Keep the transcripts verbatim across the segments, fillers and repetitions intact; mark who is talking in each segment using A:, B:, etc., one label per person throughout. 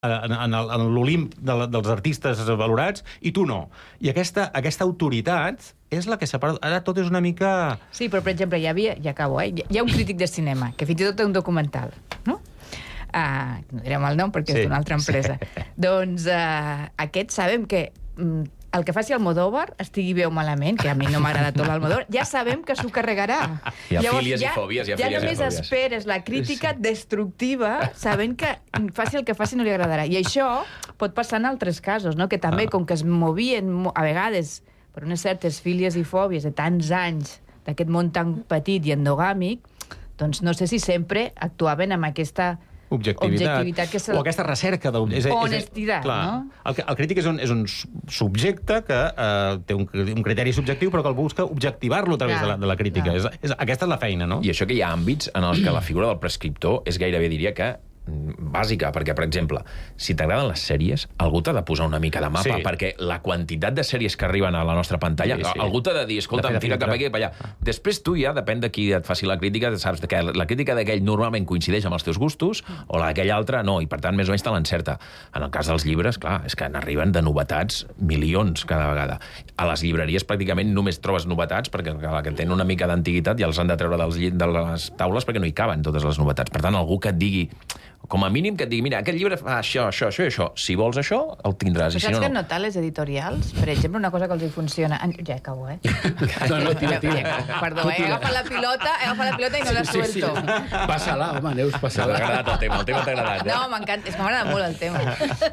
A: en, en, el, en l'Olimp de, dels artistes valorats i tu no. I aquesta, aquesta autoritat és la que separa... Ara tot és una mica...
B: Sí, però, per exemple, hi havia... Ja acabo, eh? Hi ha un crític de cinema, que fins i tot té un documental, no? Uh, no direm el nom perquè sí, és d'una altra empresa. Sí. Doncs uh, aquest sabem que um, el que faci Almodóvar estigui bé o malament, que a mi no m'agrada tot l'Almodóvar, ja sabem que s'ho carregarà.
C: Hi ha Llavors, fílies ja, i fòbies. Hi ha
B: ja
C: fílies
B: només
C: i fòbies.
B: esperes la crítica destructiva sabent que faci el que faci no li agradarà. I això pot passar en altres casos, no? Que també, ah. com que es movien a vegades per unes certes fílies i fòbies de tants anys d'aquest món tan petit i endogàmic, doncs no sé si sempre actuaven amb aquesta...
A: Objectivitat.
B: Objectivitat que se...
A: O aquesta recerca... De...
B: Honestitat,
A: clar,
B: no?
A: El, el crític és un, és un subjecte que uh, té un, un criteri subjectiu però que el busca objectivar-lo a través de la, de la crítica. És, és, aquesta és la feina, no?
C: I això que hi ha àmbits en els que la figura del prescriptor és gairebé, diria que, bàsica, perquè, per exemple, si t'agraden les sèries, algú t'ha de posar una mica de mapa, sí. perquè la quantitat de sèries que arriben a la nostra pantalla, sí, sí. algú t'ha de dir, escolta, de tira cap aquí i cap allà. Després tu ja, depèn de qui et faci la crítica, saps que la crítica d'aquell normalment coincideix amb els teus gustos, o la d'aquell altre no, i per tant, més o menys te l'encerta. En el cas dels llibres, clar, és que n'arriben de novetats milions cada vegada. A les llibreries pràcticament només trobes novetats, perquè la que tenen una mica d'antiguitat ja els han de treure dels llit, de les taules perquè no hi caben totes les novetats. Per tant, algú que et digui, com a mínim que et digui, mira, aquest llibre fa això, això, això i això. Si vols això, el tindràs.
B: Però
C: si
B: saps
C: no,
B: que
C: no.
B: notar les editorials? Per exemple, una cosa que els hi funciona... Ja acabo, eh?
D: No, no, tira, tira.
B: Perdó, eh? He agafat la pilota, he agafat la pilota i no la suelto.
D: Sí, sí. Passa-la, home, Neus, passa-la.
C: T'ha agradat el tema, el tema t'ha agradat. Eh?
B: No, m'encanta, és que m'agrada molt el tema.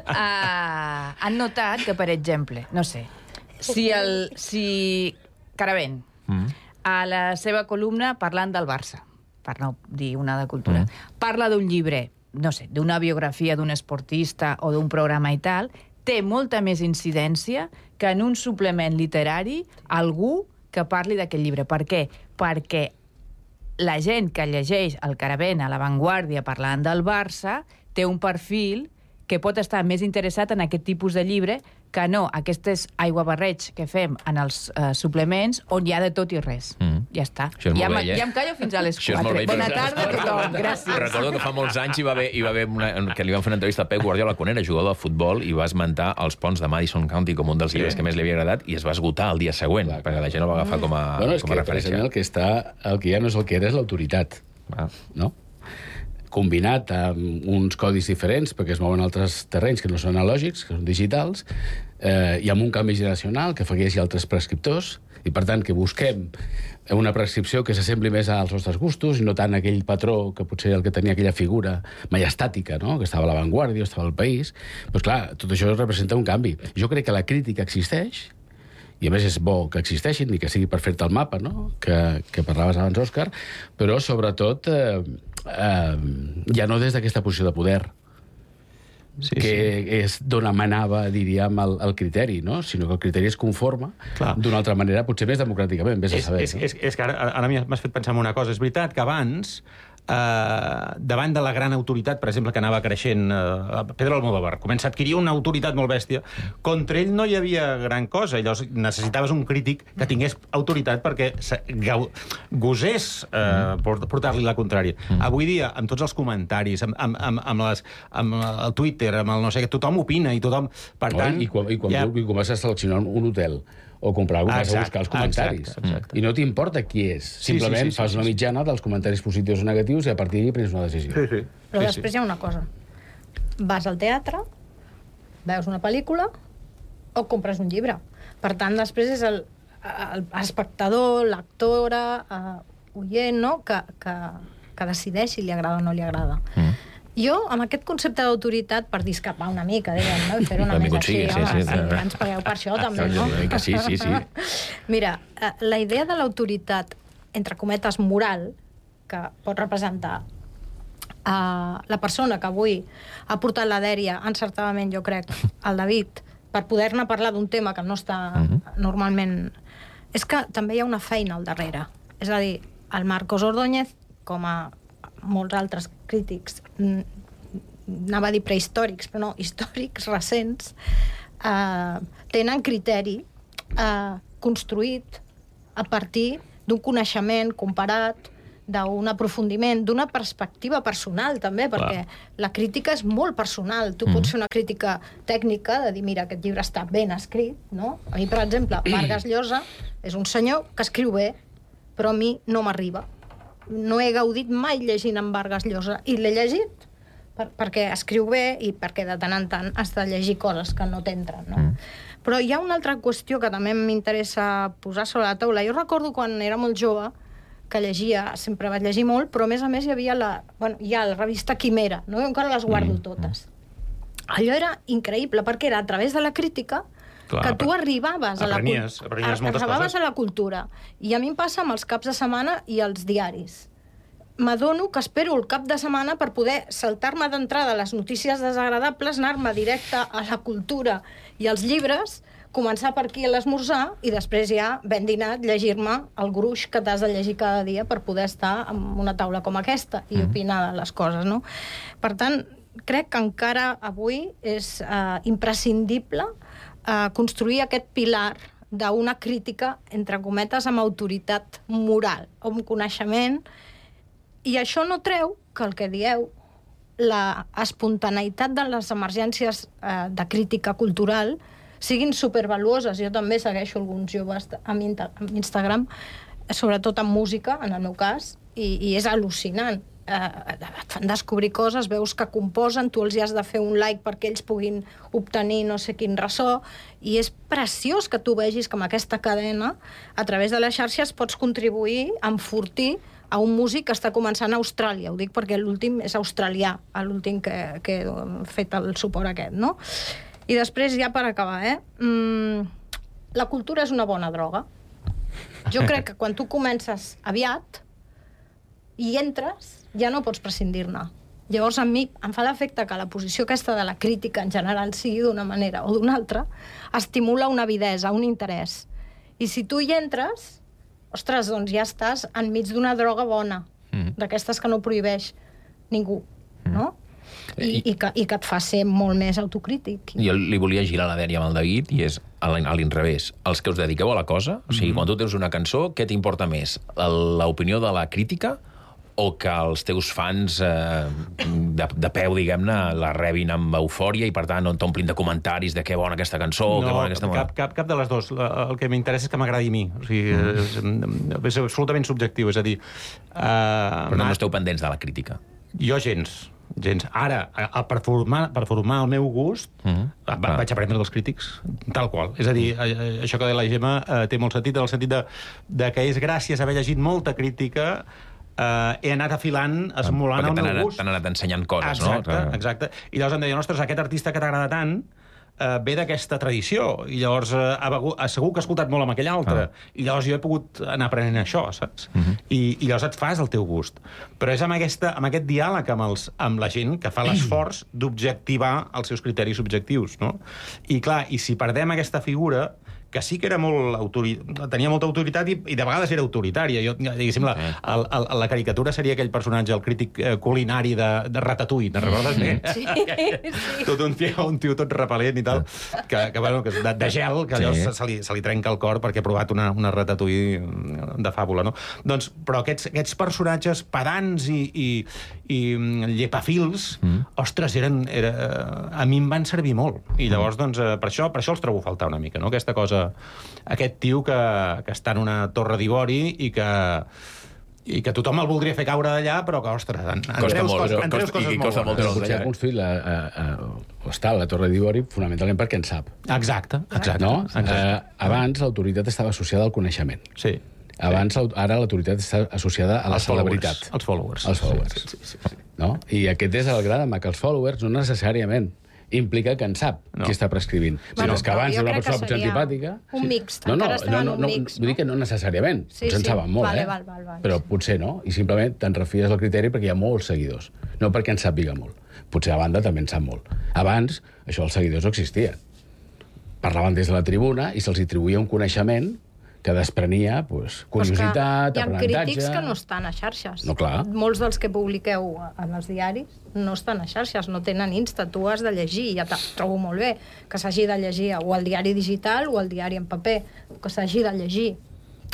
B: Uh, han notat que, per exemple, no sé, si el... si Caravent, mm. a la seva columna parlant del Barça, per no dir una de cultura, mm. parla d'un llibre, no sé, d'una biografia d'un esportista o d'un programa i tal, té molta més incidència que en un suplement literari algú que parli d'aquest llibre. Per què? Perquè la gent que llegeix el Caravent a La Vanguardia parlant del Barça té un perfil que pot estar més interessat en aquest tipus de llibre que no aquestes aiguabarreig que fem en els uh, suplements on hi ha de tot i res. Mm. Ja està.
C: Ja,
B: vell, eh? Ja em callo fins a les quatre. Bona tarda a tothom. Gràcies.
C: Recordo que fa molts anys hi va haver, hi va haver una, que li van fer una entrevista a Pep Guardiola quan era jugador de futbol i va esmentar els ponts de Madison County com un dels llibres sí. que més li havia agradat i es va esgotar el dia següent, clar, perquè la gent el va agafar com a,
D: bueno,
C: com a referència.
D: El que, està, el que ja no és el que era és l'autoritat. Ah. No? Combinat amb uns codis diferents, perquè es mouen altres terrenys que no són analògics, que són digitals, eh, i amb un canvi generacional que fa que hi hagi altres prescriptors, i per tant que busquem una prescripció que s'assembli més als nostres gustos i no tant aquell patró que potser el que tenia aquella figura majestàtica, no? Que estava a l'avantguàrdia, estava al país. Doncs clar, tot això representa un canvi. Jo crec que la crítica existeix, i a més és bo que existeixin i que sigui per fer-te el mapa, no? que, que parlaves abans, Òscar, però sobretot eh, eh, ja no des d'aquesta posició de poder, sí, que sí. és d'on emanava, diríem, el, el criteri, no? Sinó que el criteri es conforma d'una altra manera, potser més democràticament, vés a saber.
A: És,
D: no?
A: és, és que ara, ara m'has fet pensar en una cosa. És veritat que abans, Uh, davant de la gran autoritat, per exemple, que anava creixent, uh, Pedro Almodóvar comença a adquirir una autoritat molt bèstia, contra ell no hi havia gran cosa. Llavors necessitaves un crític que tingués autoritat perquè gosés uh, portar-li la contrària. Mm. Avui dia, amb tots els comentaris, amb, amb, amb, amb, les, amb el Twitter, amb el no sé què, tothom opina i tothom... Per tant,
D: I quan, i quan, ja... i comences a seleccionar un hotel o comprar alguna cosa, a buscar els comentaris.
A: Exacte, exacte.
D: I no t'importa qui és. Simplement sí, sí, sí, fas sí, sí, una mitjana dels comentaris positius o negatius i a partir d'ahí prens una decisió.
A: Sí, sí.
E: Però
A: sí,
E: després
A: sí.
E: hi ha una cosa. Vas al teatre, veus una pel·lícula o compres un llibre. Per tant, després és el, el espectador, l'actora, uh, oient, no? que, que, que decideix si li agrada o no li agrada. Mm. Jo, amb aquest concepte d'autoritat, per discrepar una mica, diguem, no? I fer una més així,
C: sí,
E: home,
C: sí,
E: sí, sí, ens pagueu per això, també, no?
C: Sí, sí, sí.
E: Mira, la idea de l'autoritat, entre cometes, moral, que pot representar uh, la persona que avui ha portat la dèria, encertadament, jo crec, al David, per poder-ne parlar d'un tema que no està uh-huh. normalment... És que també hi ha una feina al darrere. És a dir, el Marcos Ordóñez, com a molts altres crítics, anava a dir prehistòrics, però no, històrics, recents, eh, tenen criteri eh, construït a partir d'un coneixement comparat d'un aprofundiment, d'una perspectiva personal, també, perquè la crítica és molt personal. Tu mm. pots fer una crítica tècnica de dir, mira, aquest llibre està ben escrit, no? A mi, per exemple, Vargas Llosa és un senyor que escriu bé, però a mi no m'arriba. No he gaudit mai llegint en Vargas Llosa, i l'he llegit per, perquè escriu bé i perquè de tant en tant has de llegir coses que no t'entren, no? Mm. Però hi ha una altra qüestió que també m'interessa posar sobre la taula. Jo recordo quan era molt jove que llegia, sempre vaig llegir molt, però a més a més hi havia la, bueno, hi ha la revista Quimera, no? Jo encara les guardo totes. Allò era increïble, perquè era a través de la crítica Clar, que tu arribaves,
A: aprenies,
E: a, la,
A: aprenies moltes
E: arribaves
A: coses.
E: a la cultura. I a mi em passa amb els caps de setmana i els diaris. M'adono que espero el cap de setmana per poder saltar-me d'entrada les notícies desagradables, anar-me directe a la cultura i als llibres, començar per aquí a l'esmorzar i després ja, ben dinat, llegir-me el gruix que t'has de llegir cada dia per poder estar en una taula com aquesta i mm. opinar de les coses, no? Per tant, crec que encara avui és eh, imprescindible eh, construir aquest pilar d'una crítica, entre cometes, amb autoritat moral, o amb coneixement, i això no treu que el que dieu, la espontaneïtat de les emergències eh, de crítica cultural siguin supervaluoses. Jo també segueixo alguns joves amb Instagram, sobretot en música, en el meu cas, i, i és al·lucinant. Eh, et fan descobrir coses, veus que composen, tu els hi has de fer un like perquè ells puguin obtenir no sé quin ressò, i és preciós que tu vegis que amb aquesta cadena, a través de les xarxes, pots contribuir a enfortir a un músic que està començant a Austràlia. Ho dic perquè l'últim és australià, l'últim que, que he fet el suport aquest, no? I després, ja per acabar, eh? Mm, la cultura és una bona droga. Jo crec que quan tu comences aviat i entres, ja no pots prescindir-ne. Llavors, a mi em fa l'efecte que la posició aquesta de la crítica en general sigui d'una manera o d'una altra, estimula una avidesa, un interès. I si tu hi entres, ostres, doncs ja estàs enmig d'una droga bona, mm. d'aquestes que no prohibeix ningú, mm. no? I, I, que, i que et fa ser molt més autocrític.
C: Jo li volia girar la dèria amb el David, i és a l'inrevés. Els que us dediqueu a la cosa, o sigui, mm-hmm. quan tu tens una cançó, què t'importa més? L'opinió de la crítica o que els teus fans eh, de, de peu, diguem-ne, la rebin amb eufòria i, per tant, no t'omplin de comentaris de que bona aquesta cançó o
A: no,
C: que bona aquesta...
A: cap, cap, cap de les dues. El que m'interessa és que m'agradi a mi. O sigui, mm. és, és absolutament subjectiu. És a dir... Uh,
C: Però no esteu pendents de la crítica.
A: Jo gens. gens. Ara, a, per, formar, per formar el meu gust, mm-hmm. va, vaig aprendre dels crítics, tal qual. És a dir, a, a, això que deia la Gemma eh, té molt sentit, en el sentit de, de que és gràcies a haver llegit molta crítica Uh, he anat afilant, esmolant el meu
C: anat,
A: gust.
C: T'han anat ensenyant coses,
A: exacte,
C: no?
A: Exacte. I llavors em deien, ostres, aquest artista que t'agrada tant uh, ve d'aquesta tradició. I llavors uh, ha begut, segur que ha escoltat molt amb aquell altre. Ah. I llavors jo he pogut anar aprenent això, saps? Uh-huh. I, I llavors et fas el teu gust. Però és amb, aquesta, amb aquest diàleg amb, els, amb la gent que fa l'esforç d'objectivar els seus criteris subjectius, no? I clar, i si perdem aquesta figura, que sí que era molt autori... tenia molta autoritat i, i de vegades era autoritària. Jo, diguéssim, la, el, el, la caricatura seria aquell personatge, el crític eh, culinari de, de Ratatouille, te'n recordes bé?
E: Sí, sí.
A: Tot un tio, un tio tot repel·lent i tal, que, que, bueno, que de, de gel, que allò sí. se, se, li, se li trenca el cor perquè ha provat una, una Ratatouille de fàbula, no? Doncs, però aquests, aquests personatges pedants i, i, i llepafils, mm. ostres, eren, era, a mi em van servir molt. I llavors, doncs, per això, per això els trobo a faltar una mica, no? Aquesta cosa, aquest tio que, que està en una torre d'ivori i que i que tothom el voldria fer caure d'allà, però que, ostres, en, en
C: costa
A: treus,
C: molt,
A: cos, en treus
C: costa,
A: coses
C: i
A: molt
C: costa
A: bones.
C: molt
D: Potser ha construït la, a, a, o està a la Torre d'Ivori fonamentalment perquè en sap.
A: Exacte, exacte.
D: No?
A: exacte.
D: Eh, abans l'autoritat estava associada al coneixement.
A: Sí.
D: Abans, ara l'autoritat està associada a la
A: els
D: celebritat.
A: Els followers.
D: Els followers.
A: Sí, sí, sí, sí.
D: No? I aquest és el gran, que els followers no necessàriament implica que en sap
A: no.
D: qui està prescrivint.
E: Bueno,
D: sinó és que abans
E: jo
D: era una
E: crec que
D: persona potser
E: seria
D: antipàtica...
E: un mixt,
D: no, no,
E: encara estem
D: no,
E: en
D: no,
E: un
D: no,
E: mixt, no?
D: Vull dir que no necessàriament,
E: Sí,
D: potser en
E: sí.
D: saben molt,
E: Vale,
D: eh?
E: val, val, val,
D: però
E: sí.
D: potser no, i simplement te'n refies del criteri perquè hi ha molts seguidors, no perquè en sàpiga molt. Potser a banda també en sap molt. Abans, això dels seguidors no existia. Parlaven des de la tribuna i se'ls atribuïa un coneixement que desprenia pues, curiositat,
E: hi ha
D: aprenentatge...
E: crítics que no estan a xarxes.
D: No, clar.
E: Molts dels que publiqueu en els diaris no estan a xarxes, no tenen Insta. Tu has de llegir, ja trobo molt bé que s'hagi de llegir o el diari digital o el diari en paper, que s'hagi de llegir.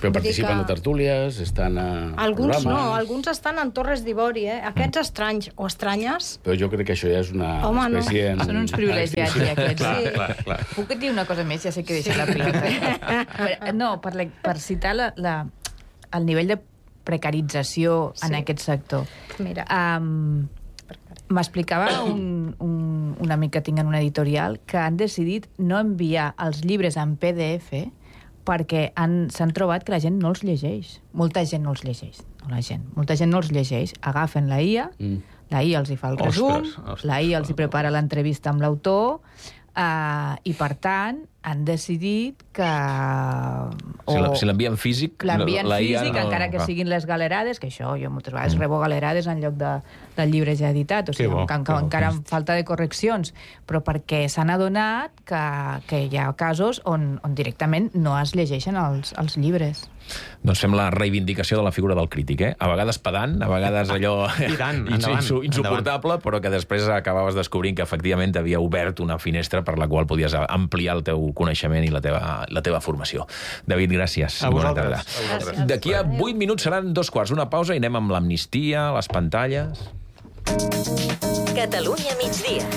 D: Que participen a tertúlies, estan a
E: alguns
D: programes...
E: no, alguns estan en Torres d'Ivori, eh? Aquests estranys o estranyes...
D: Però jo crec que això ja és una
E: Home,
D: espècie...
E: no.
D: En...
B: Són uns privilegiats, ja, aquests.
A: Clar,
B: Sí.
A: clar, clar.
B: Puc dir una cosa més? Ja sé que deixa la pilota. Per- no, per, la, per citar la, la, el nivell de precarització sí. en aquest sector.
E: Mira.
B: Um, M'explicava un, un, un amic que tinc en una editorial que han decidit no enviar els llibres en P D F perquè han- s'han trobat que la gent no els llegeix. Molta gent no els llegeix. No la gent. Molta gent no els llegeix. Agafen la I A, mm. la I A els hi fa el
A: Ostres,
B: resum,
A: ostres.
B: la I A els hi prepara l'entrevista amb l'autor, uh, i, per tant, han decidit que...
C: Si la- si l'envien físic,
B: L'envien
C: la I A
B: físic,
C: no-
B: encara que
C: va.
B: siguin les galerades, que això jo moltes vegades rebo galerades en lloc de, del llibre ja editat, o sigui,
A: bo,
B: que, que
A: que bo.
B: encara amb falta de correccions, però perquè s'han adonat que, que hi ha casos on, on directament no es llegeixen els, els llibres.
C: Doncs fem la reivindicació de la figura del crític, eh? A vegades pedant, a vegades allò
A: I tant,
C: insu-
A: endavant,
C: insu- insuportable, però que després acabaves descobrint que efectivament t'havia obert una finestra per la qual podies ampliar el teu coneixement i la teva, la teva formació. David, gràcies.
A: A
C: i bona
A: vosaltres,
C: tarda.
A: a vosaltres.
E: Gràcies.
C: D'aquí a vuit minuts seran dos quarts, una pausa i anem amb l'amnistia, les pantalles...
F: Catalunya migdia.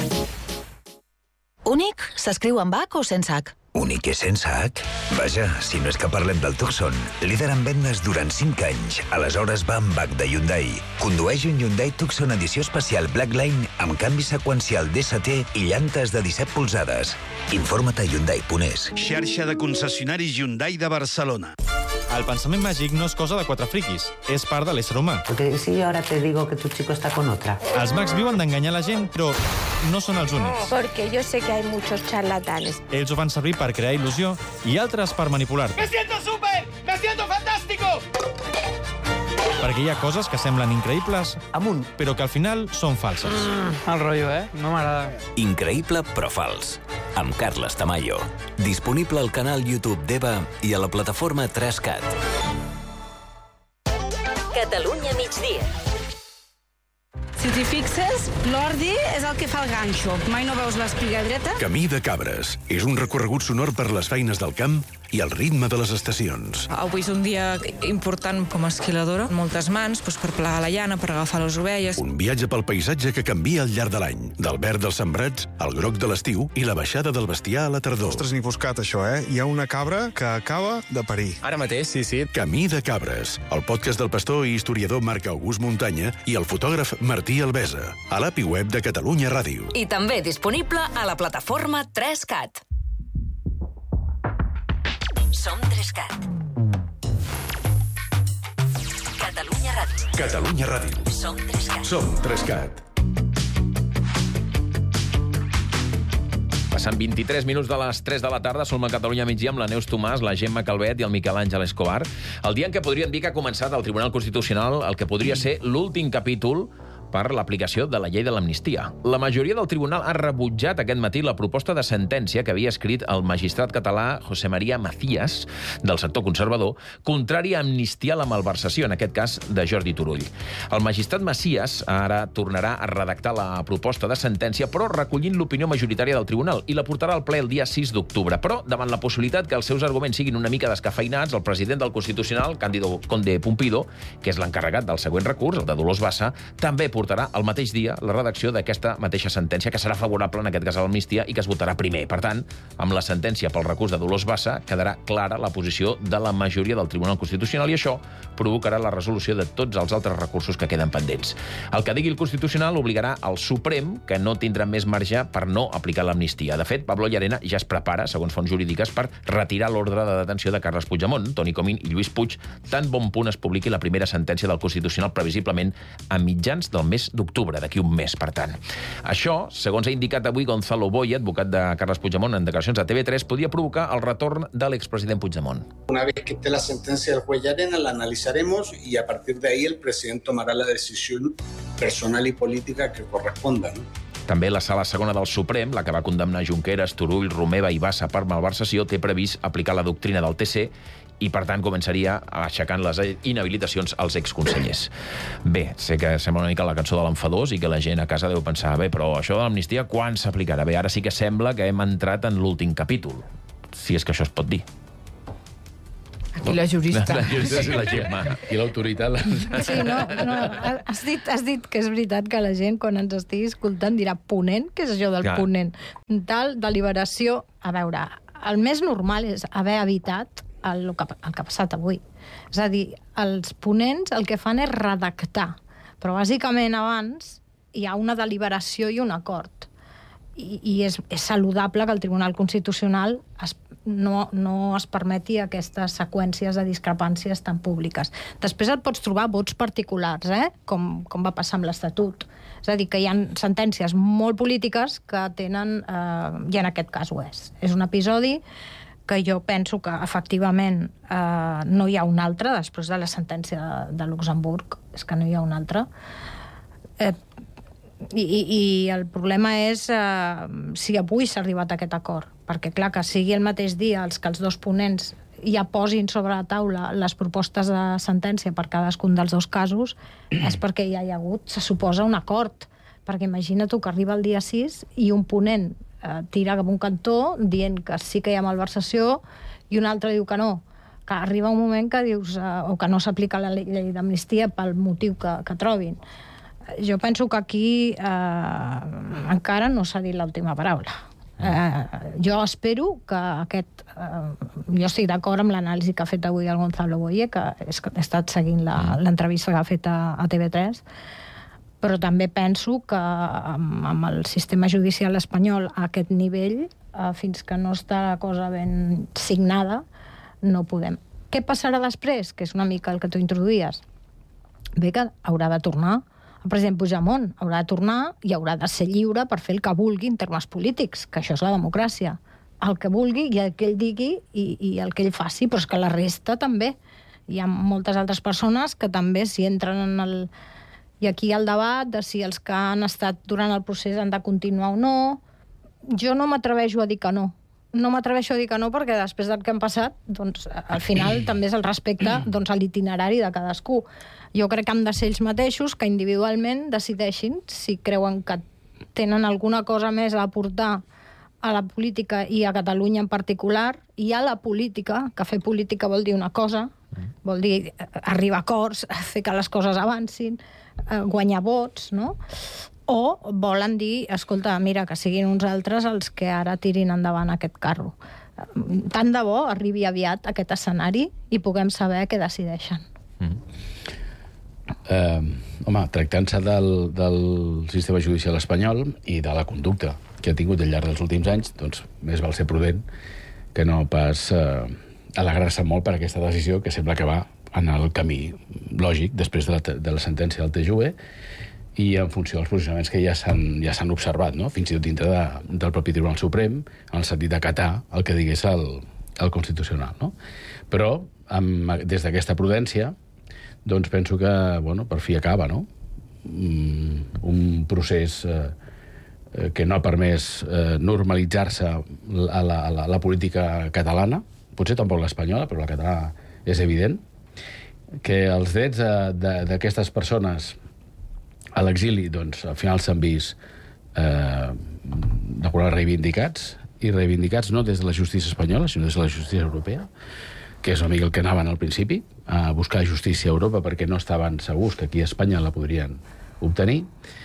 F: Únic s'escriu amb H o sense H?
G: Únic i sense H? Vaja, si no és que parlem del Tucson, líder en vendes durant cinc anys. Aleshores va amb H de Hyundai. Condueix un Hyundai Tucson edició especial Blackline amb canvi seqüencial D S T i llantes de disset polzades. Informa't a Hyundai punt es.
H: Xarxa de concessionaris Hyundai de Barcelona.
I: El pensament màgic no és cosa de quatre friquis, és part de l'ésser humà.
J: Porque si yo ahora te digo que tu chico está con otra.
I: Els mags viuen d'enganyar la gent, però no són els únics.
K: Porque yo sé que hay muchos charlatanes.
I: Ells ho fan servir per crear il·lusió i altres per manipular.
L: ¡Me siento súper! ¡Me siento fantástico!
I: Perquè hi ha coses que semblen increïbles,
J: Amunt.
I: però que al final són falses.
L: Mal rotllo, eh? No m'agrada.
G: Increïble però fals. Amb Carles Tamayo. Disponible al canal YouTube d'Eva i a la plataforma tres cat.
F: Catalunya migdia.
K: Si t'hi fixes, l'ordi és el que fa el ganxo. Mai no veus l'espiga dreta?
M: Camí de Cabres és un recorregut sonor per les feines del camp i el ritme de les estacions.
K: Avui és un dia important com a esquiladora. Moltes mans doncs, per plegar la llana, per agafar les ovelles.
M: Un viatge pel paisatge que canvia al llarg de l'any, del verd dels sembrats al groc de l'estiu i la baixada del bestiar a la tardor.
N: Ostres, ni buscat, això, eh? Hi ha una cabra que acaba de parir.
I: Ara mateix, sí, sí.
M: Camí de Cabres, el podcast del pastor i historiador Marc August Muntanya i el fotògraf Martí Albesa, a l'A P I web de Catalunya Ràdio.
F: I també disponible a la plataforma tres cat. Som tres cat. Catalunya Ràdio.
M: Catalunya Ràdio.
F: Som tres cat.
M: Som tres cat.
C: Passant vint-i-tres minuts de les tres de la tarda, som a Catalunya migdia amb la Neus Tomàs, la Gemma Calvet i el Miquel Àngel Escobar. El dia en què podríem dir que ha començat al Tribunal Constitucional el que podria ser l'últim capítol per l'aplicació de la llei de l'amnistia. La majoria del tribunal ha rebutjat aquest matí la proposta de sentència que havia escrit el magistrat català José María Macías, del sector conservador, contrari a amnistiar la malversació, en aquest cas de Jordi Turull. El magistrat Macías ara tornarà a redactar la proposta de sentència, però recollint l'opinió majoritària del tribunal, i la portarà al ple el dia sis d'octubre. Però, davant la possibilitat que els seus arguments siguin una mica descafeinats, el president del Constitucional, Cándido Conde Pumpido, que és l'encarregat del següent recurs, el de Dolors Bassa, també portarà el mateix dia la redacció d'aquesta mateixa sentència, que serà favorable en aquest cas a l'amnistia i que es votarà primer. Per tant, amb la sentència pel recurs de Dolors Bassa quedarà clara la posició de la majoria del Tribunal Constitucional i això provocarà la resolució de tots els altres recursos que queden pendents. El que digui el Constitucional obligarà al Suprem, que no tindrà més marge per no aplicar l'amnistia. De fet, Pablo Llarena ja es prepara, segons fonts jurídiques, per retirar l'ordre de detenció de Carles Puigdemont, Toni Comín i Lluís Puig, tan bon punt es publiqui la primera sentència del Constitucional previsiblement a mitjans del mes d'octubre, d'aquí un mes, per tant. Això, segons ha indicat avui Gonzalo Boye, advocat de Carles Puigdemont en declaracions a T V tres, podria provocar el retorn de l'expresident Puigdemont.
O: Una vez que esté la sentencia del juez Llarena, la analizaremos y a partir de ahí el presidente tomará la decisión personal y política que corresponda, ¿no?
C: També la Sala Segona del Suprem, la que va condemnar Junqueras, Turull, Romeva i Bassa per malversació, té previst aplicar la doctrina del T C i, per tant, començaria aixecant les inhabilitacions als exconsellers. Bé, sé que sembla una mica la cançó de l'enfadós i que la gent a casa deu pensar, bé, però això de l'amnistia quan s'aplicarà? Bé, ara sí que sembla que hem entrat en l'últim capítol, si és que això es pot dir.
B: I la jurista.
C: La jurista és la Gemma.
D: I l'autoritat...
E: Sí, no, no. Has dit, has dit que és veritat que la gent, quan ens estigui escoltant, dirà ponent? Què és això del
C: Clar.
E: ponent? Tal deliberació... A veure, el més normal és haver evitat el, el, que, el que ha passat avui. És a dir, els ponents el que fan és redactar. Però, bàsicament, abans hi ha una deliberació i un acord. I, i és, és saludable que el Tribunal Constitucional es, no, no es permeti aquestes seqüències de discrepàncies tan públiques. Després et pots trobar vots particulars, eh? com, com va passar amb l'Estatut. És a dir, que hi ha sentències molt polítiques que tenen, eh, i en aquest cas ho és. És un episodi que jo penso que, efectivament, eh, no hi ha un altre, després de la sentència de, de Luxemburg, és que no hi ha un altre. Eh, I, i, i el problema és eh, si avui s'ha arribat a aquest acord, perquè clar, que sigui el mateix dia els que els dos ponents ja posin sobre la taula les propostes de sentència per cadascun dels dos casos és perquè ja hi ha hagut, se suposa, un acord, perquè imagina tu que arriba el dia sis i un ponent eh, tira cap un cantó dient que sí que hi ha malversació i un altre diu que no, que arriba un moment que dius eh, o que no s'aplica la llei d'amnistia pel motiu que, que trobin. Jo penso que aquí eh, encara no s'ha dit l'última paraula. Eh, jo espero que aquest... Eh, jo estic d'acord amb l'anàlisi que ha fet avui el Gonzalo Boye, que he estat seguint l'entrevista que ha fet a, a T V tres, però també penso que amb, amb el sistema judicial espanyol a aquest nivell, eh, fins que no està la cosa ben signada, no podem. Què passarà després? Que és una mica el que tu introduïes. Bé, que haurà de tornar. El president Puigdemont haurà de tornar i haurà de ser lliure per fer el que vulgui en termes polítics, que això és la democràcia. El que vulgui i el que ell digui i, i el que ell faci, però és que la resta també. Hi ha moltes altres persones que també s'hi entren en el... I aquí hi ha el debat de si els que han estat durant el procés han de continuar o no. Jo no m'atreveixo a dir que no. No m'atreveixo a dir que no perquè després del que han passat, doncs, al final també és el respecte doncs, a l'itinerari de cadascú. Jo crec que han de ser ells mateixos que individualment decideixin si creuen que tenen alguna cosa més a aportar a la política i a Catalunya en particular, i a la política, que fer política vol dir una cosa, vol dir arribar a acords, fer que les coses avancin, guanyar vots, no? O volen dir, escolta, mira, que siguin uns altres els que ara tirin endavant aquest carro. Tant de bo arribi aviat aquest escenari i puguem saber què decideixen.
D: Mm. Eh, home, tractant-se del, del sistema judicial espanyol i de la conducta que ha tingut al llarg dels últims anys, doncs més val ser prudent que no pas eh, alegrar-se molt per aquesta decisió que sembla que va en el camí lògic després de la, de la sentència del T J U E i en funció dels posicionaments que ja s'han ja s'han observat, no? Fins i tot dintre de, del propi Tribunal Suprem, en el sentit d'acatar el que digués el, el Constitucional, no? Però, amb, des d'aquesta prudència, doncs penso que, bueno, per fi acaba, no? Mm, un procés eh, que no ha permès eh, normalitzar-se a la, a la, la política catalana, potser tampoc l'espanyola, però la catalana és evident, que els drets d'aquestes persones a l'exili, doncs, al final s'han vist eh, de qual reivindicats, i reivindicats no des de la justícia espanyola, sinó des de la justícia europea, que és una mica el que anaven al principi, a buscar justícia a Europa perquè no estaven segurs que aquí a Espanya la podrien obtenir.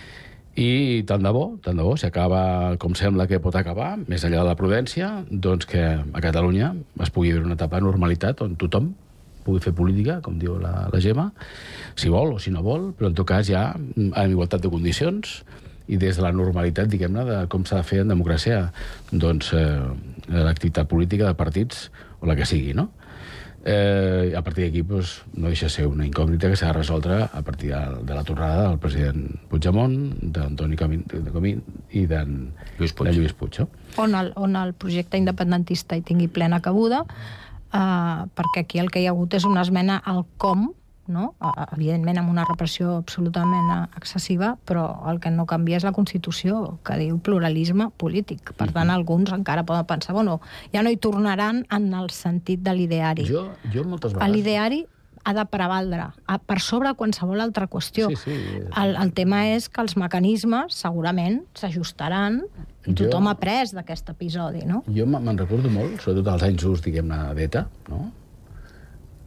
D: I tant de bo, tant de bo, si acaba com sembla que pot acabar, més enllà de la prudència, doncs que a Catalunya es pugui viure una etapa de normalitat on tothom pugui fer política, com diu la, la Gemma, si vol o si no vol, però en tot cas ja en igualtat de condicions i des de la normalitat, diguem-ne, de com s'ha de fer en democràcia doncs, eh, l'activitat política de partits o la que sigui, no? Eh, a partir d'aquí doncs, no deixa de ser una incògnita que s'ha de resoldre a partir de, de la tornada del president Puigdemont, d'Antoni Comín, Comín i d'en Lluís Puig. De Lluís Puig, no?
E: on, el, on el projecte independentista hi tingui plena cabuda, Uh, perquè aquí el que hi ha hagut és una esmena al com, no? Uh, evidentment amb una repressió absolutament excessiva, però el que no canvia és la Constitució, que diu pluralisme polític. Per tant, alguns encara poden pensar, bueno, ja no hi tornaran en el sentit de l'ideari.
D: Jo, jo moltes vegades...
E: L'ideari ha de prevaldre per sobre qualsevol altra qüestió. Sí, sí. El, el tema és que els mecanismes segurament s'ajustaran i tothom ha après d'aquest episodi, no?
D: Jo me'n recordo molt, sobretot als anys just, diguem-ne, d'ETA, no?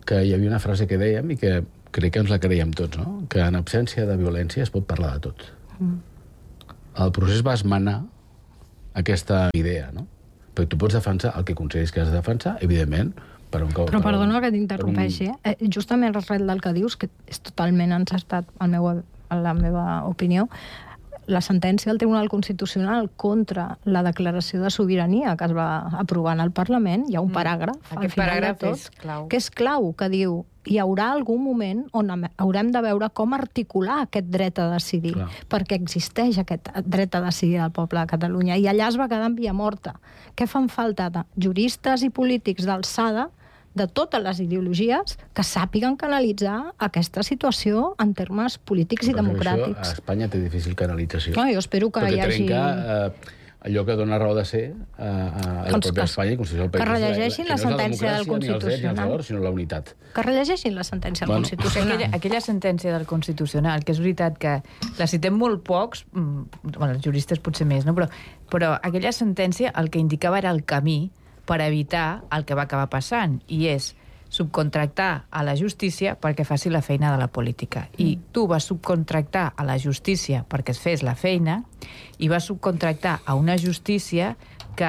D: que hi havia una frase que dèiem i que crec que ens la creiem tots, no? Que en absència de violència es pot parlar de tot. Mm. El procés va esmenar aquesta idea, no? Perquè tu pots defensar el que consideris que has de defensar, evidentment, per un cop...
E: Però perdona que t'interrompeixi, un... eh? Justament arrel del que dius, que és totalment encertat, en la meva opinió, la sentència del Tribunal Constitucional contra la declaració de sobirania que es va aprovar en el Parlament, hi ha un paràgraf, mm. al final de tot, és clau. que és clau, que diu hi haurà algun moment on haurem de veure com articular aquest dret a decidir, Clar. perquè existeix aquest dret a decidir del poble de Catalunya, i allà es va quedar en via morta. Què fan falta de juristes i polítics d'alçada de totes les ideologies que sàpiguen canalitzar aquesta situació en termes polítics i democràtics.
D: Això a Espanya té difícil canalització.
E: No, jo espero que hi hagi...
D: Trenca eh, allò que dona raó de ser eh, a la pròpia Espanya i Constitució del País.
E: Que rellegeixin la sentència del Constitucional.
D: No sinó la unitat.
E: Que rellegeixin la sentència del
B: bueno.
E: Constitucional.
B: Aquella, aquella sentència del Constitucional, que és veritat que la citem molt pocs, bueno, els juristes potser més, no? però, però aquella sentència el que indicava era el camí per evitar el que va acabar passant, i és subcontractar a la justícia perquè faci la feina de la política. I tu vas subcontractar a la justícia perquè es fes la feina i vas subcontractar a una justícia que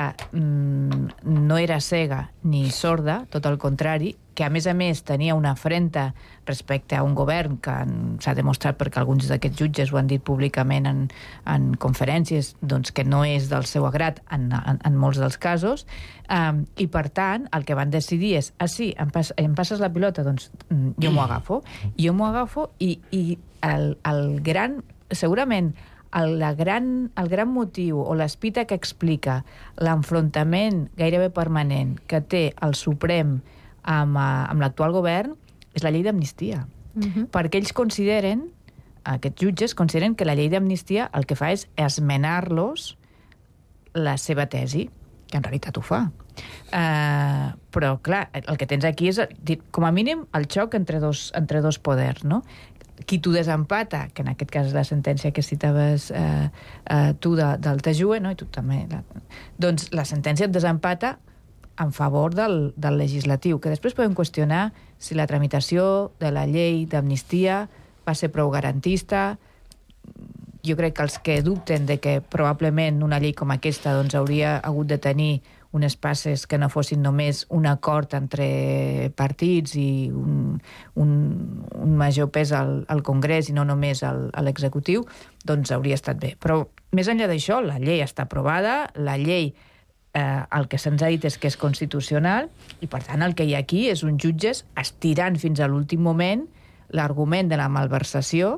B: mm, no era cega ni sorda, tot el contrari, que a més a més tenia una afrenta respecte a un govern que s'ha demostrat perquè alguns d'aquests jutges ho han dit públicament en, en conferències, doncs que no és del seu agrat en, en, en molts dels casos, um, i per tant el que van decidir és, ah sí, em, pas, em passes la pilota, doncs jo m'ho agafo, jo m'ho agafo i, i el, el gran, segurament el, la gran, el gran motiu o l'espita que explica l'enfrontament gairebé permanent que té el Suprem amb, amb l'actual govern és la llei d'amnistia. Uh-huh. Perquè ells consideren, aquests jutges consideren que la llei d'amnistia el que fa és esmenar-los la seva tesi, que en realitat ho fa. Uh, però, clar, el que tens aquí és, com a mínim, el xoc entre dos, entre dos poders, no? Qui t'ho desempata, que en aquest cas és la sentència que citaves eh, eh, tu de, del T J U E, no? I tu també, la... doncs la sentència et desempata en favor del, del legislatiu, que després podem qüestionar si la tramitació de la llei d'amnistia va ser prou garantista. Jo crec que els que dubten de que probablement una llei com aquesta doncs, hauria hagut de tenir unes passes que no fossin només un acord entre partits i un, un, un major pes al, al Congrés i no només al, a l'executiu, doncs hauria estat bé. Però més enllà d'això, la llei està aprovada, la llei eh, el que se'ns ha dit és que és constitucional i, per tant, el que hi ha aquí és uns jutges estirant fins a l'últim moment l'argument de la malversació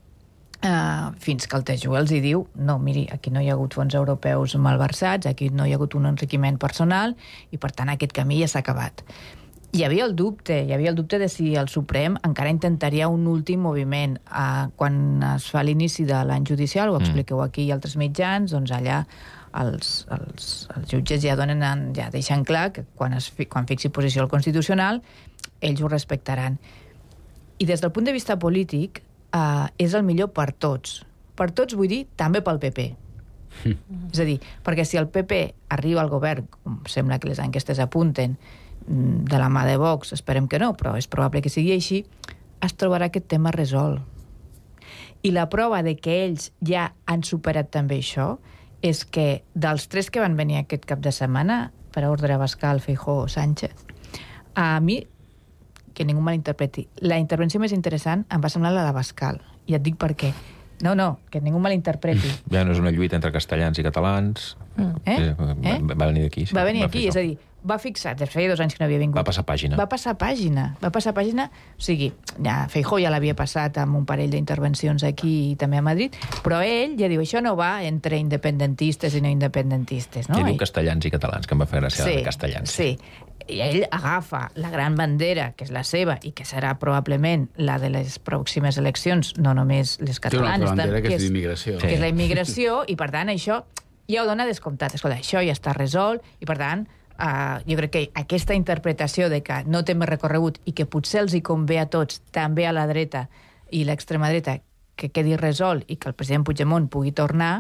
B: Uh, fins que el T J U E els hi diu no, miri, aquí no hi ha hagut fons europeus malversats, aquí no hi ha hagut un enriquiment personal i, per tant, aquest camí ja s'ha acabat. Hi havia el dubte, hi havia el dubte de si el Suprem encara intentaria un últim moviment. Uh, quan es fa l'inici de l'any judicial, ho expliqueu aquí i altres mitjans, doncs allà els, els, els jutges ja donen, ja deixen clar que quan, es, quan fixi posició al Constitucional, ells ho respectaran. I des del punt de vista polític, Uh, és el millor per tots. Per tots vull dir també pel P P. Mm. És a dir, perquè si el P P arriba al govern, com sembla que les enquestes apunten, de la mà de Vox, esperem que no, però és probable que sigui així, es trobarà aquest tema resolt. I la prova de que ells ja han superat també això és que dels tres que van venir aquest cap de setmana, per ordre Abascal, Feijóo, Sánchez, a mi que ningú malinterpreti. La intervenció més interessant em va semblar la d'Abascal. I et dic per què. No, no, que ningú malinterpreti.
C: Ja no és una lluita entre castellans i catalans.
B: Mm. Eh?
C: Va,
B: eh?
C: va venir d'aquí. Sí.
B: Va venir aquí, és a dir, va fixar, des feia dos anys que no havia vingut.
C: Va passar pàgina.
B: Va passar pàgina. Va passar pàgina, o sigui, ja, Feijóo ja l'havia passat amb un parell d'intervencions aquí i també a Madrid, però ell ja diu, això no va entre independentistes i no independentistes. No?
C: Ja diu castellans i catalans, que em va fer gràcia
B: sí,
C: de castellans.
B: Sí, i ell agafa la gran bandera, que és la seva, i que serà probablement la de les pròximes eleccions, no només les catalanes.
D: Té una altra bandera, que és l'immigració.
B: Que és la immigració, i per tant això ja ho dona descomptat. Escolta, això ja està resolt, i per tant uh, jo crec que aquesta interpretació de que no té més recorregut i que potser els hi convé a tots, també a la dreta i l'extrema dreta, que quedi resolt i que el president Puigdemont pugui tornar,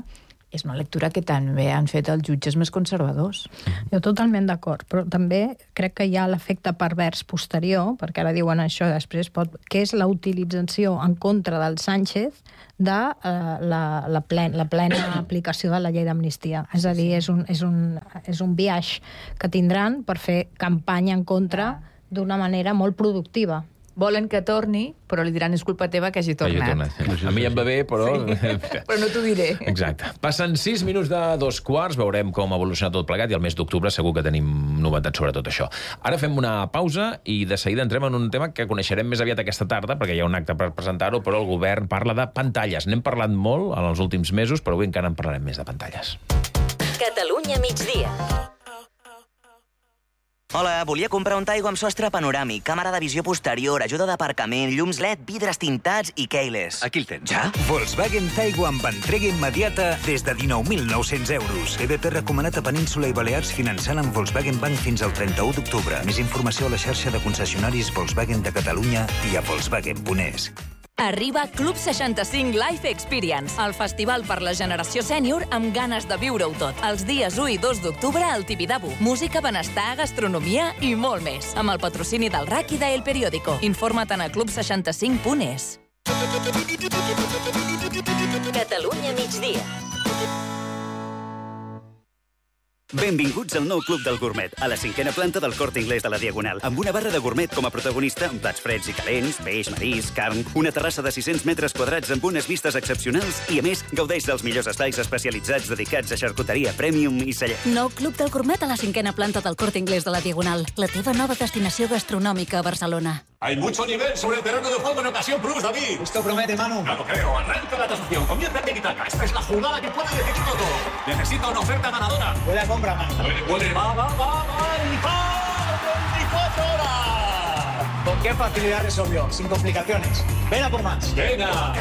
B: és una lectura que també han fet els jutges més conservadors.
E: Jo totalment d'acord, però també crec que hi ha l'efecte pervers posterior, perquè ara diuen això després, pot, que és la utilització en contra del Sánchez de uh, la, la, plen, la plena aplicació de la llei d'amnistia. És a dir, és un, és un, és un viatge que tindran per fer campanya en contra d'una manera molt productiva.
B: Volen que torni, però li diran és culpa teva que hagi tornat.
C: tornat. A mi em va bé, però...
B: però no t'ho diré.
C: Exacte. Passen sis minuts de dos quarts, veurem com evoluciona tot plegat i al mes d'octubre segur que tenim novetats sobre tot això. Ara fem una pausa i de seguida entrem en un tema que coneixerem més aviat aquesta tarda, perquè hi ha un acte per presentar-ho, però el govern parla de pantalles. N'hem parlat molt en els últims mesos, però avui encara en parlarem més de pantalles.
F: Catalunya migdia.
P: Hola, volia comprar un Taigo amb sostre panoràmic, càmera de visió posterior, ajuda d'aparcament, llums L E D, vidres tintats i keyless.
G: Aquí el tens. Ja? Volkswagen Taigo amb entrega immediata des de dinou mil nou-cents euros. E B P recomanat a Península i Balears finançant amb Volkswagen Bank fins al trenta-u d'octubre. Més informació a la xarxa de concessionaris Volkswagen de Catalunya i a Volkswagen punt es.
F: Arriba Club seixanta-cinc Life Experience, el festival per la generació sènior amb ganes de viure-ho tot. Els dies u i dos d'octubre al Tibidabo. Música, benestar, gastronomia i molt més. Amb el patrocini del R A C i de El Periódico. Informa't a club seixanta-cinc punt es. Catalunya migdia.
Q: Benvinguts al nou Club del Gourmet, a la cinquena planta del Corte Inglés de la Diagonal, amb una barra de gourmet com a protagonista, amb plats freds i calents, peix, marisc, carn, una terrassa de sis-cents metres quadrats amb unes vistes excepcionals i, a més, gaudeix dels millors espais especialitzats dedicats a xarcuteria premium i celler.
R: Nou Club del Gourmet a la cinquena planta del Corte Inglés de la Diagonal, la teva nova destinació gastronòmica a Barcelona.
S: Hay mucho nivel sobre el terreno de juego en ocasión plus, David.
T: Esto promete, Manu.
S: No lo creo. Arranca la tasación. Comienza el tiki-taka. Esta es la jugada que puede decidirlo todo. Necesita una oferta ganadora.
T: Puede compra, Manu.
S: Puede, puede. Va, va, va, va. Y va. veinticuatro horas.
T: ¿Con qué facilidad resolvió? Sin complicaciones. Ven a por más.
S: Venga.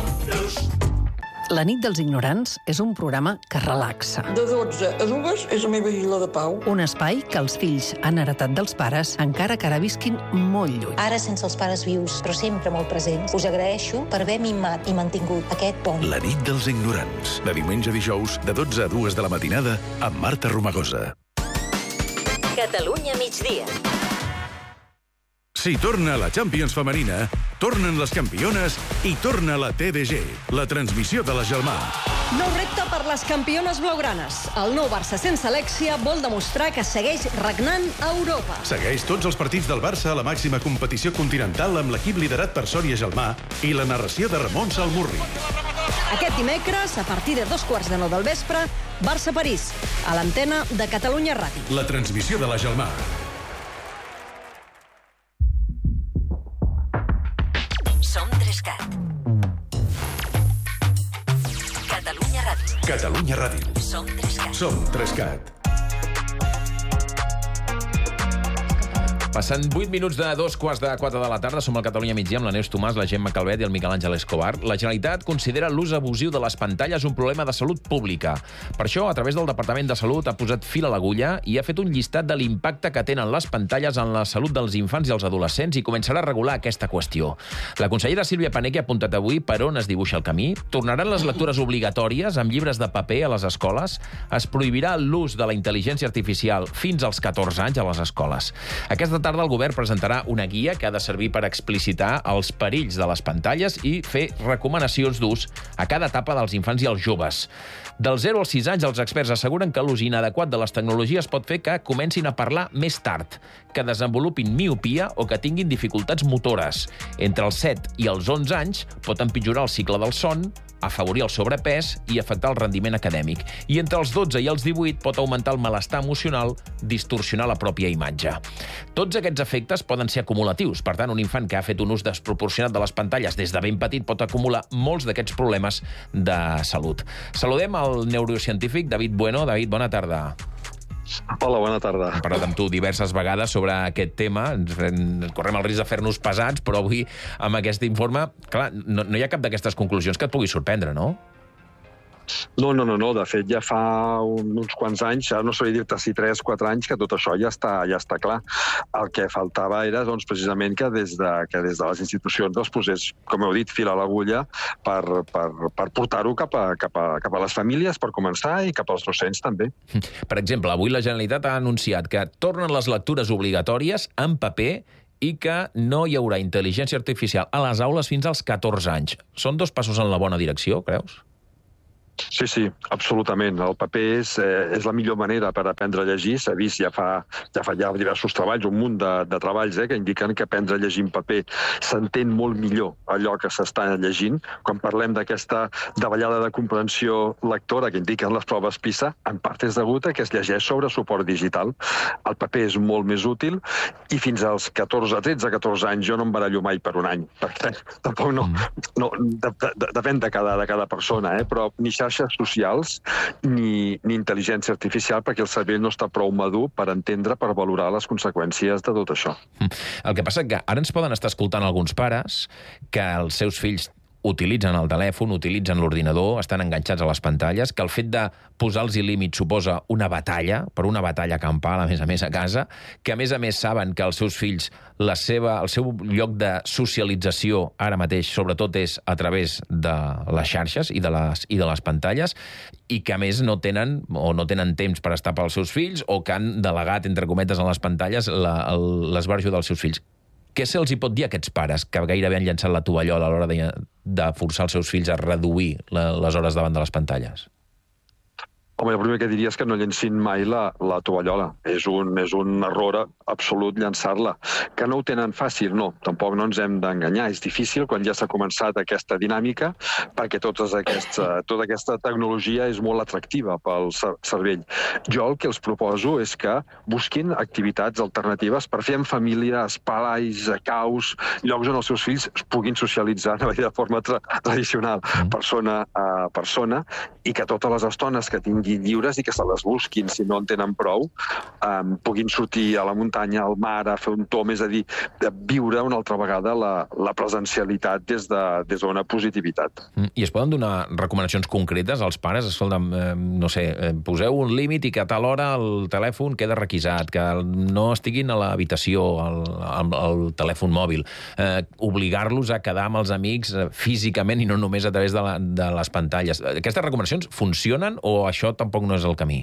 U: La nit dels ignorants és un programa que relaxa.
V: De dotze a dues és la meva isla de pau.
U: Un espai que els fills han heretat dels pares, encara que ara visquin molt lluny.
W: Ara sense els pares vius, però sempre molt presents, us agraeixo per haver mimat i mantingut aquest pont.
M: La nit dels ignorants, de diumenge a dijous, de dotze a dues de la matinada, amb Marta Romagosa.
F: Catalunya migdia.
M: Si torna la Champions femenina, tornen les campiones i torna la T D G, la transmissió de la Gelmà.
X: Nou repte per les campiones blaugranes. El nou Barça sense Alexia vol demostrar que segueix regnant a Europa.
M: Segueix tots els partits del Barça a la màxima competició continental amb l'equip liderat per Sònia Gelmà i la narració de Ramon Salmurri.
X: Aquest dimecres, a partir de dos quarts de nou del vespre, Barça-París, a l'antena de Catalunya Ràdio.
M: La transmissió de la Gelmà.
F: Som tres-cat. Catalunya Ràdio.
M: Catalunya Ràdio.
F: Som tres-cat.
M: Som tres-cat.
C: Passant vuit minuts de dos quarts de quatre de la tarda, som al Catalunya migdia amb la Neus Tomàs, la Gemma Calvet i el Miquel Àngel Escobar. La Generalitat considera l'ús abusiu de les pantalles un problema de salut pública. Per això, a través del Departament de Salut, ha posat fil a l'agulla i ha fet un llistat de l'impacte que tenen les pantalles en la salut dels infants i els adolescents i començarà a regular aquesta qüestió. La consellera Sílvia Paneque ha apuntat avui per on es dibuixa el camí. Tornaran les lectures obligatòries amb llibres de paper a les escoles. Es prohibirà l'ús de la intel·ligència artificial fins als catorze anys a les escoles. Aquesta tarda el govern presentarà una guia que ha de servir per explicitar els perills de les pantalles i fer recomanacions d'ús a cada etapa dels infants i els joves. Dels zero als sis anys, els experts asseguren que l'ús inadequat de les tecnologies pot fer que comencin a parlar més tard, que desenvolupin miopia o que tinguin dificultats motores. Entre els set i els onze anys pot empitjorar el cicle del son, afavorir el sobrepès i afectar el rendiment acadèmic. I entre els dotze i els divuit pot augmentar el malestar emocional, distorsionar la pròpia imatge. Tots aquests efectes poden ser acumulatius. Per tant, un infant que ha fet un ús desproporcionat de les pantalles des de ben petit pot acumular molts d'aquests problemes de salut. Saludem el neurocientífic David Bueno. David, bona tarda.
Y: Hola, bona tarda.
C: Hem parlat amb tu diverses vegades sobre aquest tema. Correm el risc de fer-nos pesats, però avui, amb aquest informe, clar, no, no hi ha cap d'aquestes conclusions que et pugui sorprendre, no?
Y: No, no, no, no. De fet, ja fa un, uns quants anys, ara no sabria dir-te si tres, quatre anys, que tot això ja està, ja està clar. El que faltava era, doncs, precisament que des de, que des de les institucions es posés, com heu dit, fil a l'agulla per, per, per portar-ho cap a, cap, a, cap a les famílies, per començar, i cap als docents també.
C: Per exemple, avui la Generalitat ha anunciat que tornen les lectures obligatòries en paper i que no hi haurà intel·ligència artificial a les aules fins als catorze anys. Són dos passos en la bona direcció, creus?
Y: Sí, sí, absolutament. El paper és, eh, és la millor manera per aprendre a llegir. S'ha vist ja fa, ja fa ja diversos treballs, un munt de, de treballs eh, que indiquen que aprendre a llegir en paper s'entén molt millor allò que s'està llegint. Quan parlem d'aquesta davallada de comprensió lectora que indiquen les proves PISA, en part és degut a que es llegeix sobre suport digital. El paper és molt més útil i fins als catorze, tretze, catorze anys jo no em barallo mai per un any, perquè tampoc no... no de, de, depèn de cada, de cada persona, eh, però ni xarxes socials ni, ni intel·ligència artificial, perquè el cervell no està prou madur per entendre, per valorar les conseqüències de tot això.
C: El que passa que ara ens poden estar escoltant alguns pares que els seus fills utilitzen el telèfon, utilitzen l'ordinador, estan enganxats a les pantalles, que el fet de posar-los límits suposa una batalla, per una batalla campal, a més a més, a casa, que a més a més saben que els seus fills, la seva, el seu lloc de socialització ara mateix, sobretot, és a través de les xarxes i de les, i de les pantalles, i que a més no tenen o no tenen temps per estar pels seus fills o que han delegat, entre cometes, en les pantalles l'esbarjo dels seus fills. Què se'ls hi pot dir a aquests pares que gairebé han llançat la tovallola a l'hora de, de forçar els seus fills a reduir la, les hores davant de les pantalles?
Y: Home, el primer que diria és que no llencin mai la, la tovallola. És un, és un error absolut llançar-la. Que no ho tenen fàcil, no. Tampoc no ens hem d'enganyar. És difícil quan ja s'ha començat aquesta dinàmica, perquè totes aquests, tota aquesta tecnologia és molt atractiva pel cervell. Jo el que els proposo és que busquin activitats alternatives per fer en família, espais, caus, llocs on els seus fills es puguin socialitzar de forma tra tradicional, persona a persona, i que totes les estones que tinguin lliures i que se les busquin, si no en tenen prou, um, puguin sortir a la muntanya, al mar, a fer un tom, és a dir, de viure una altra vegada la, la presencialitat des d'una de, des d'una positivitat.
C: I es poden donar recomanacions concretes als pares? Escolta, eh, no sé, eh, poseu un límit i que a tal hora el telèfon queda requisat, que no estiguin a l'habitació, al, al, al telèfon mòbil, eh, obligar-los a quedar amb els amics eh, físicament i no només a través de, la, de les pantalles. Aquestes recomanacions funcionen o això tampoc no és el camí?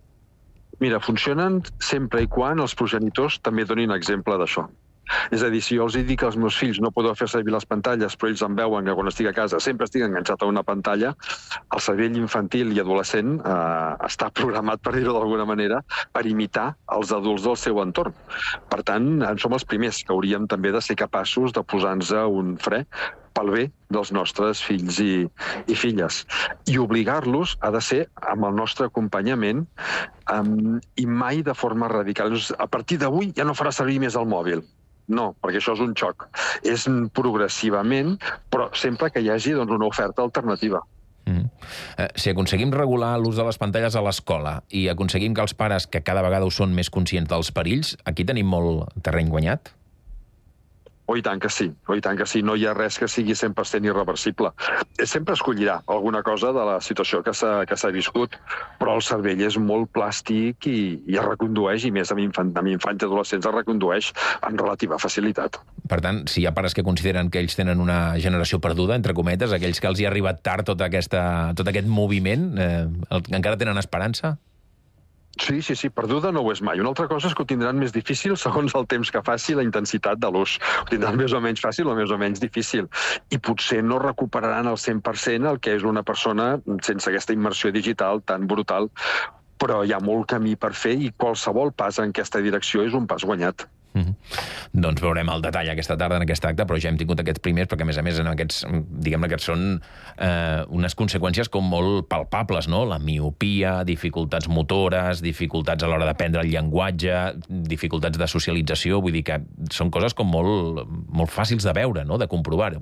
Y: Mira, funcionen sempre i quan els progenitors també donin exemple d'això. És a dir, si jo els dic als meus fills no podeu fer servir les pantalles, però ells em veuen que quan estic a casa sempre estic enganxat a una pantalla, el cervell infantil i adolescent eh, està programat, per dir-ho d'alguna manera, per imitar els adults del seu entorn. Per tant, som els primers que hauríem també de ser capaços de posar-nos un fre pel bé dels nostres fills i, i filles. I obligar-los ha de ser amb el nostre acompanyament um, i mai de forma radical. A partir d'avui ja no farà servir més el mòbil. No, perquè això és un xoc. És progressivament, però sempre que hi hagi doncs, una oferta alternativa.
C: Mm. Eh, si aconseguim regular l'ús de les pantalles a l'escola i aconseguim que els pares, que cada vegada ho són més conscients dels perills, aquí tenim molt terreny guanyat?
Y: Oh, i tant que sí, oh, i tant que sí. No hi ha res que sigui cent per cent irreversible. Sempre escollirà alguna cosa de la situació que s'ha que s'ha viscut, però el cervell és molt plàstic i, i es recondueix, i més amb, infant, amb infants i adolescents es recondueix amb relativa facilitat.
C: Per tant, si hi ha pares que consideren que ells tenen una generació perduda, entre cometes, aquells que els hi ha arribat tard tot, aquesta, tot aquest moviment, eh, encara tenen esperança?
Y: Sí, sí, sí, perduda no ho és mai. Una altra cosa és que ho tindran més difícil segons el temps que faci la intensitat de l'ús. Ho tindran més o menys fàcil o més o menys difícil. I potser no recuperaran al cent per cent el que és una persona sense aquesta immersió digital tan brutal. Però hi ha molt camí per fer i qualsevol pas en aquesta direcció és un pas guanyat.
C: Mm-hmm. Doncs veurem el detall aquesta tarda en aquest acte, però ja hem tingut aquests primers, perquè a més a més en aquests, diguem-ne que són eh, unes conseqüències com molt palpables, no? La miopia, dificultats motores, dificultats a l'hora d'aprendre el llenguatge, dificultats de socialització, vull dir que són coses com molt, molt fàcils de veure, no? De comprovar-ho.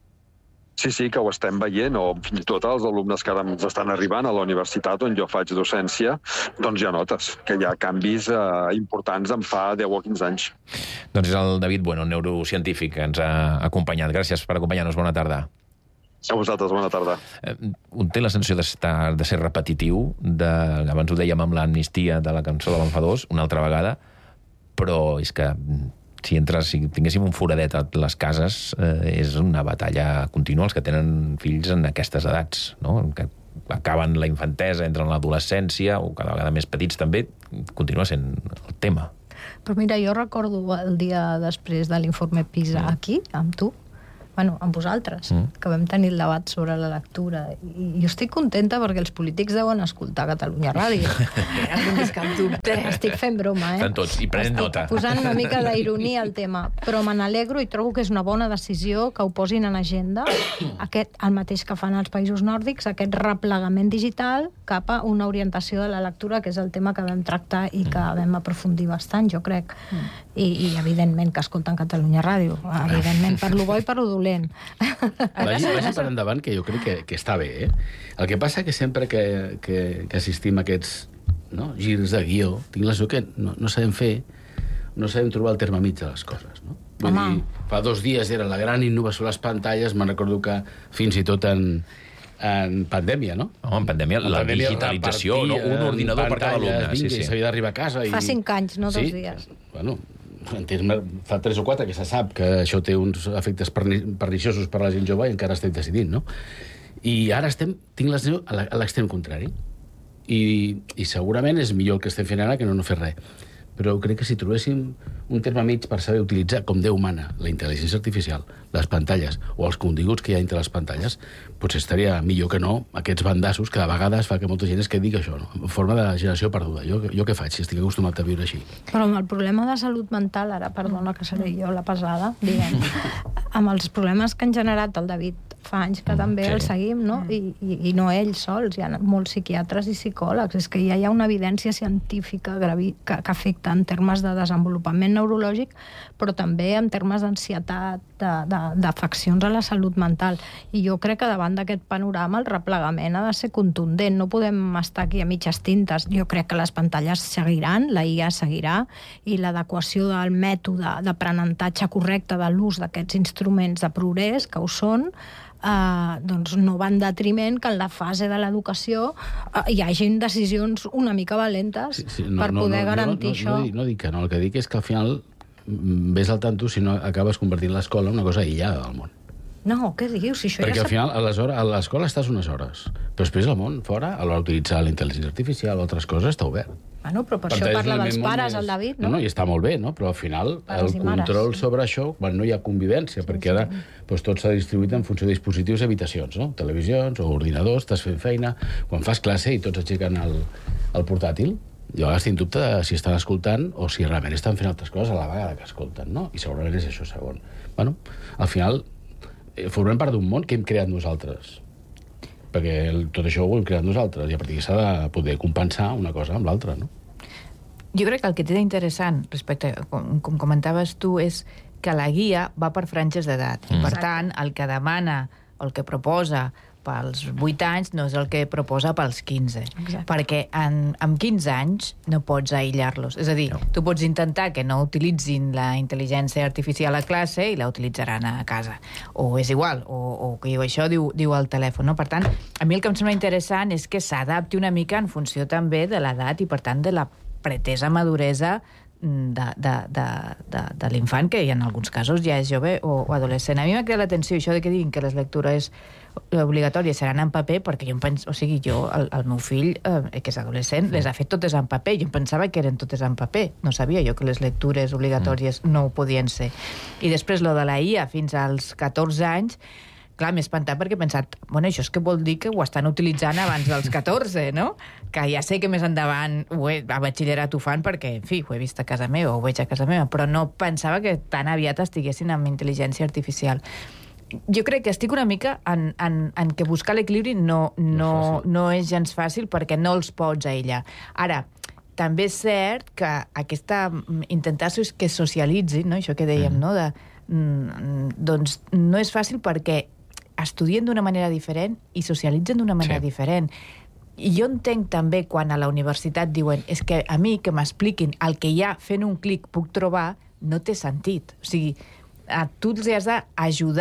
Y: Sí, sí, que ho estem veient, o fins i tot els alumnes que ara ens estan arribant a la universitat on jo faig docència, doncs ja notes que hi ha canvis eh, importants en fa deu o quinze anys.
C: Doncs és el David Bueno, neurocientífic, que ens ha acompanyat. Gràcies per acompanyar-nos. Bona tarda.
Y: A vosaltres, bona tarda.
C: Eh, un té la sensació d'estar, de ser repetitiu, de, abans ho dèiem amb l'amnistia de la cançó de l'Enfadós, una altra vegada, però és que si entres, si tinguéssim un foradet a les cases, eh, és una batalla contínua els que tenen fills en aquestes edats, no? Que acaben la infantesa, entren en l'adolescència, o cada vegada més petits també, continua sent el tema.
E: Però mira, jo recordo el dia després de l'informe PISA aquí, amb tu, bueno, amb vosaltres, mm. que vam tenir el debat sobre la lectura. I jo estic contenta perquè els polítics deuen escoltar Catalunya Ràdio. Estic fent broma, eh?
C: Estan tots, i prenen nota.
E: Posant una mica d'ironia al tema. Però me n'alegro i trobo que és una bona decisió que ho posin en agenda, aquest, el mateix que fan els països nòrdics, aquest replegament digital cap a una orientació de la lectura, que és el tema que vam tractar i que vam aprofundir bastant, jo crec. I, i evidentment que escolten Catalunya Ràdio. Evidentment, per lo bo i per lo dolent.
D: Vagi, vagi per endavant, que jo crec que, que està bé, eh? El que passa que sempre que, que, que assistim a aquests, no, girs de guió, tinc la sensació que no, no sabem fer, no sabem trobar el terme mig de les coses, no? Vull Home. dir, fa dos dies era la gran innovació a les pantalles, me'n recordo que fins i tot en, en pandèmia, no?
C: Oh, en pandèmia, en la pandèmia, digitalització, no? Un ordinador per cada alumne.
D: Sí,
C: sí, sí.
D: S'havia d'arribar a casa.
E: Fa
D: i...
E: cinc anys, no dos
D: sí?
E: dies.
D: Bueno, fa tres o quatre que se sap que això té uns efectes perniciosos per a la gent jove i encara estem decidint, no? I ara estem, tinc la sensació, a l'extrem contrari. I, I segurament és millor el que estem fent ara que no no fer res. Però crec que si trobéssim un terme mig per saber utilitzar com Déu mana la intel·ligència artificial, les pantalles o els continguts que hi ha entre les pantalles, potser estaria millor que no aquests bandassos que de vegades fa que molta gent es quedi això, no? En forma de generació perduda. Jo, jo què faig si estic acostumat a viure així?
E: Però amb el problema de salut mental, ara, perdona que seré jo la pesada, diguem, amb els problemes que han generat el David fa anys que també sí. el seguim, no? I, i, i no ells sols, hi ha molts psiquiatres i psicòlegs. És que ja hi ha una evidència científica gravi, que, que afecta en termes de desenvolupament neurològic, però també en termes d'ansietat, d'afeccions a la salut mental. I jo crec que davant d'aquest panorama el replegament ha de ser contundent. No podem estar aquí a mitges tintes. Jo crec que les pantalles seguiran, la I A seguirà, i l'adequació del mètode d'aprenentatge correcte de l'ús d'aquests instruments de progrés, que ho són, Uh, doncs no va en detriment que en la fase de l'educació uh, hi hagin decisions una mica valentes sí, sí, no, per poder no, no,
D: no,
E: garantir
D: no,
E: això.
D: No, no, no dic que no, el que dic és que al final ves al tanto si no acabes convertint l'escola en una cosa aïllada del món.
E: No, què dius? Si això
D: Perquè
E: ja
D: al final a, les hores, a l'escola estàs unes hores, però després al món, fora, a l'hora d'utilitzar la intel·ligència artificial o altres coses, està obert.
E: Bueno, però per, per això parla dels pares, el David, no?
D: No, no, i està molt bé, no? Però al final pares el control mares. Sobre això, quan no hi ha convivència, sí, perquè ara sí. doncs, tot s'ha distribuït en funció de dispositius i habitacions, no? Televisions o ordinadors, estàs fent feina, quan fas classe i tots aixequen el, el portàtil, jo ara estic en dubte de si estan escoltant o si realment estan fent altres coses a la vegada que escolten, no? I segurament és això segon. Bueno, al final formem part d'un món que hem creat nosaltres, perquè tot això ho hem creat nosaltres, i a partir d'aquí s'ha de poder compensar una cosa amb l'altra, no?
B: Jo crec que el que té d'interessant, respecte, com, com comentaves tu, és que la guia va per franges d'edat. Mm. Per tant, el que demana o el que proposa pels vuit anys no és el que proposa pels quinze. Exacte. Perquè en, amb quinze anys no pots aïllar-los. És a dir, no. tu pots intentar que no utilitzin la intel·ligència artificial a classe i la utilitzaran a casa. O és igual, o, o que diu això, diu, diu al telèfon. No? Per tant, a mi el que em sembla interessant és que s'adapti una mica en funció també de l'edat i, per tant, de la pretesa maduresa de, de, de, de, de l'infant, que en alguns casos ja és jove o, o adolescent. A mi m'ha cridat l'atenció això de que diguin que les lectures obligatòries seran en paper, perquè jo em penso, o sigui, jo, el, el meu fill, eh, que és adolescent, les ha fet totes en paper. Jo em pensava que eren totes en paper. No sabia jo que les lectures obligatòries mm. no ho podien ser. I després, lo de la I A fins als catorze anys, clar, m'he espantat perquè he pensat, bueno, això és que vol dir que ho estan utilitzant abans dels catorze, no? Que ja sé que més endavant ho he, a batxillerat ho fan perquè, en fi, ho he vist a casa meva, ho veig a casa meva, però no pensava que tan aviat estiguessin amb intel·ligència artificial. Jo crec que estic una mica en, en, en que buscar l'equilibri no, no, no és gens fàcil perquè no els pots aïllar. Ara, també és cert que aquesta intentar que socialitzin, no? Això que dèiem, no? De, doncs no és fàcil perquè estudien d'una manera diferent i socialitzen d'una manera sí. diferent. I jo entenc també quan a la universitat diuen és que a mi que m'expliquin el que ja fent un clic puc trobar, no té sentit. O sigui, a tu els has d'ajudar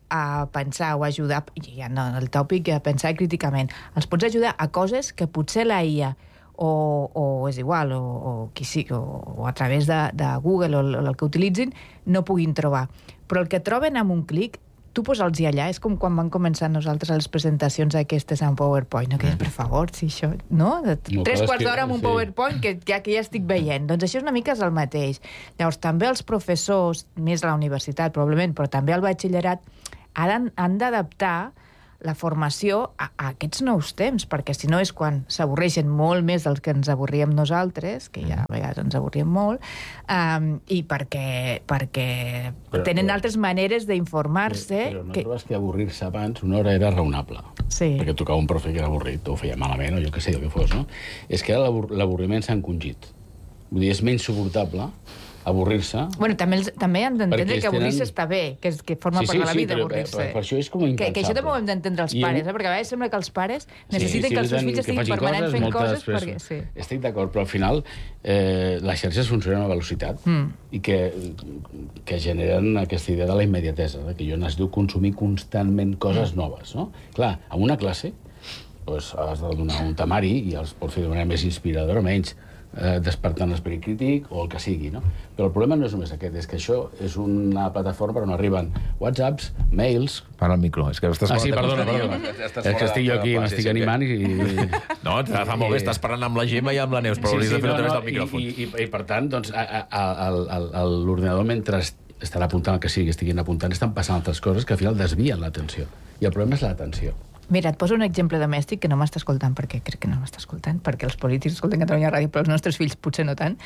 B: a pensar o ajudar, ja no, el tòpic, a pensar críticament. Els pots ajudar a coses que potser la I A o, o és igual, o, o qui sigui, o, o a través de, de Google o el, el que utilitzin, no puguin trobar. Però el que troben amb un clic, tu posa'ls-hi allà, és com quan van començar nosaltres les presentacions aquestes en PowerPoint, no? Que per favor, si això... No? Tres quarts d'hora amb un PowerPoint que ja, que ja estic veient. Doncs això és una mica és el mateix. Llavors, també els professors, més a la universitat, probablement, però també al batxillerat, han, han d'adaptar la formació a, a aquests nous temps, perquè si no és quan s'avorreixen molt més dels que ens avorríem nosaltres, que ja a vegades ens avorríem molt, um, i perquè, perquè però, tenen però, altres maneres d'informar-se.
D: Però no
B: que...
D: trobes que avorrir-se abans una hora era raonable?
B: Sí.
D: Perquè tocava un profe que era avorrit, o ho feia malament, o jo què sé, el que fos, no? És que ara l'avorriment s'ha encongit. Vull dir, és menys suportable avorrir-se.
B: Bueno, també, els, també han d'entendre que avorrir-se tenen... està bé, que, és, que forma
D: sí, sí,
B: part de la
D: sí,
B: vida,
D: però,
B: avorrir-se.
D: Per, per això és com impensable.
B: Que, que això també ho hem d'entendre els pares, eh? Perquè a vegades sembla que els pares necessiten sí, sí, que els seus fills estiguin permanent fent coses perquè... Sí.
D: Estic d'acord, però al final eh, les xarxes funcionen a velocitat mm. i que, que generen aquesta idea de la immediatesa, de que jo necessito consumir constantment coses mm. noves, no? Clar, en una classe pues, has de donar un temari i els pots fer d'una manera més inspiradora o menys, eh, despertant l'esperit crític o el que sigui, no? Però el problema no és només aquest, és que això és una plataforma on arriben whatsapps, mails...
C: Para el micro, és que estàs...
D: Ah, sí, perdona, perdona. És que estic jo aquí, m'estic animant i...
C: No, fa molt bé, estàs parlant amb la Gemma i amb la Neus, però hauries de fer-ho a través del micròfon.
D: I, i, i per tant, doncs, l'ordinador, mentre estan apuntant el que sigui que estiguin apuntant, estan passant altres coses que al final desvien l'atenció. I el problema és l'atenció.
B: Mira, et poso un exemple domèstic que no m'està escoltant, perquè crec que no m'està escoltant, perquè els polítics escolten Catalunya Ràdio, però els nostres fills potser no tant.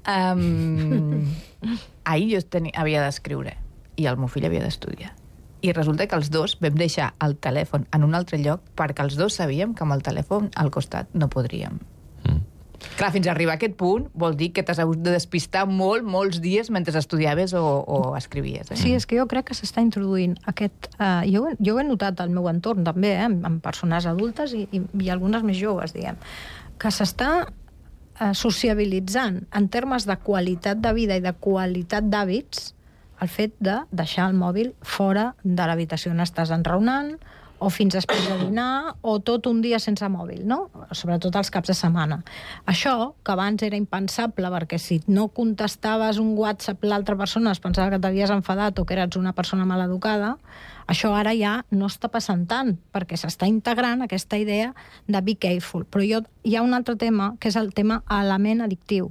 B: Um, ahir jo tenia, havia d'escriure i el meu fill havia d'estudiar. I resulta que els dos vam deixar el telèfon en un altre lloc perquè els dos sabíem que amb el telèfon al costat no podríem. Mm. Clar, fins a arribar a aquest punt vol dir que t'has hagut de despistar molt, molts dies mentre estudiaves o, o escrivies. Eh?
E: Sí, és que jo crec que s'està introduint aquest... Uh, jo, jo ho he notat al meu entorn també, eh, amb, amb persones adultes i, i, i algunes més joves, diguem, que s'està uh, sociabilitzant en termes de qualitat de vida i de qualitat d'hàbits el fet de deixar el mòbil fora de l'habitació on estàs enraonant o fins després de dinar, o tot un dia sense mòbil, no? Sobretot els caps de setmana. Això, que abans era impensable, perquè si no contestaves un WhatsApp l'altra persona es pensava que t'havies enfadat o que eres una persona maleducada, això ara ja no està passant tant, perquè s'està integrant aquesta idea de be careful. Però jo, hi ha un altre tema, que és el tema element addictiu.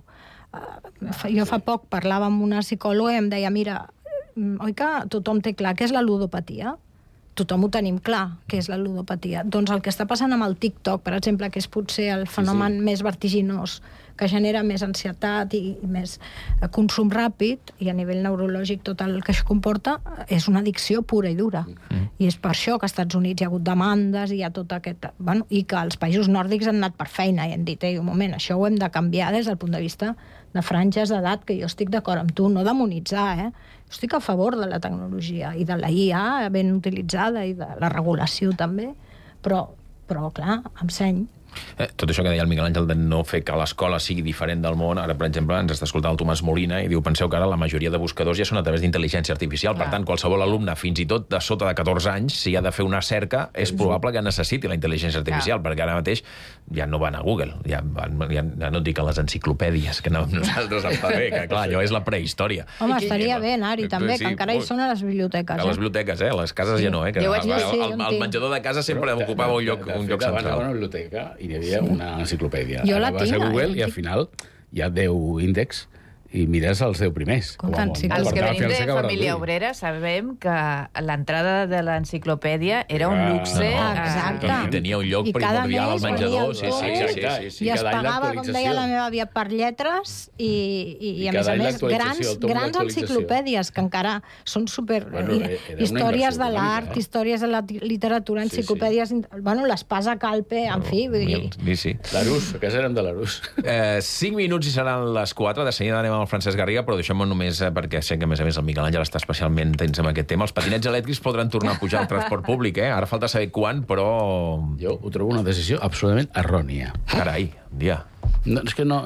E: Jo fa poc parlava amb una psicòloga i em deia, mira, oi que tothom té clar què és la ludopatia? Tothom ho tenim clar, què és la ludopatia. Doncs el que està passant amb el TikTok, per exemple, que és potser el fenomen sí, sí. més vertiginós, que genera més ansietat i, i més consum ràpid, i a nivell neurològic tot el que això comporta, és una addicció pura i dura. Mm. I és per això que als Estats Units hi ha hagut demandes i hi ha tot aquest... Bueno, i que els països nòrdics han anat per feina i han dit, ei, un moment, això ho hem de canviar des del punt de vista de franges d'edat, que jo estic d'acord amb tu, no demonitzar, eh? Jo estic a favor de la tecnologia i de la I A ben utilitzada i de la regulació també, però, però clar, amb seny.
C: Eh, tot això que deia el Miguel Àngel de no fer que l'escola sigui diferent del món, ara, per exemple, ens està escoltant el Tomàs Molina i diu, penseu que ara la majoria de buscadors ja són a través d'intel·ligència artificial, per tant, qualsevol alumne, fins i tot de sota de catorze anys, si ha de fer una cerca, és probable que necessiti la intel·ligència artificial, perquè ara mateix ja no van a Google, ja, van, ja, ja no et dic a les enciclopèdies, que no, nosaltres em fa bé, que clar, allò és la prehistòria.
E: Home, estaria bé anar-hi també, que encara hi són a les biblioteques.
C: A les biblioteques, eh? A les cases ja no, eh? Que el menjador de casa sempre ocupava un lloc central.
D: A una biblioteca i hi havia una enciclopèdia.
E: Jo la
D: tinc. Vas a Google i al final hi ha deu índexs i mires els deu primers.
B: Els que venim de família obrera sabem que l'entrada de l'enciclopèdia era un luxe.
E: Exacte.
C: I tenia un lloc primordial al menjador. Sí, sí, sí, sí.
E: I es pagava, com deia la meva àvia, per lletres i, i, i a més a més, grans, grans enciclopèdies que encara són super...
D: Bueno,
E: històries de l'art, històries de la literatura, enciclopèdies... Bueno, l'Espasa Calpe, en fi...
C: Sí, sí.
D: L'Arús, a casa érem de l'Arús.
C: Cinc minuts i seran les quatre. De seguida anem al Francesc Garriga, però deixem-ho només perquè sé que, a més a més, el Miguel Àngel està especialment tens amb aquest tema. Els patinets elèctrics podran tornar a pujar al transport públic, eh? Ara falta saber quan, però...
D: Jo ho trobo una decisió absolutament errònia.
C: Carai, dia.
D: No, és que no...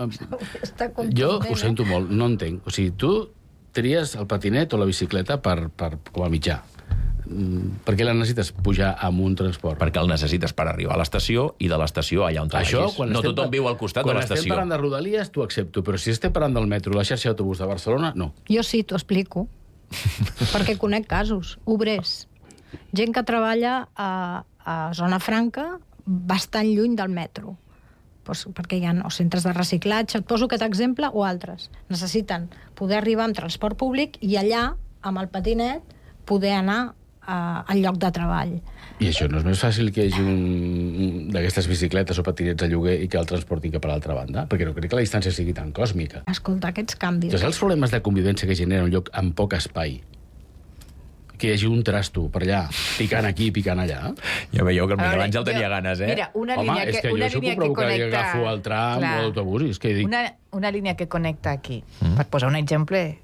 D: Jo ho sento molt, no entenc. O sigui, tu tries el patinet o la bicicleta per, per, com a mitjà Per què la necessites pujar amb un transport?
C: Perquè el necessites per arribar a l'estació i de l'estació allà on
D: Això,
C: vagis.
D: quan
C: No
D: estem
C: tothom
D: par-
C: viu al costat de
D: Quan
C: l'estació.
D: estem parlant de Rodalies, t'ho accepto, però si estem parlant del metro, la xarxa d'autobús de Barcelona, no.
E: Jo sí, t'ho explico. Perquè conec casos, obrers. Gent que treballa a, a Zona Franca bastant lluny del metro. Pues perquè hi ha o centres de reciclatge, et poso aquest exemple, o altres. Necessiten poder arribar amb transport públic i allà, amb el patinet, poder anar a, al lloc de treball.
D: I això no és més fàcil que hi hagi un d'aquestes bicicletes o patinets a lloguer i que el transportin cap a l'altra banda? Perquè no crec que la distància sigui tan còsmica.
E: Escolta, aquests canvis...
D: Ja saps els problemes de convivència que genera un lloc amb poc espai? Que hi hagi un trasto per allà, picant aquí, picant allà.
C: Ja veieu que el Miquel Àngel
B: jo-
C: tenia ganes, eh?
B: Mira, una
D: Home,
B: línia
D: és
B: que,
D: que jo
B: una
D: això
B: línia
D: puc
B: que
D: provocar que
B: connecta...
D: agafo el tram
B: Clar.
D: o l'autobús i és que dic...
B: Una, una línia que connecta aquí, mm. per posar un exemple,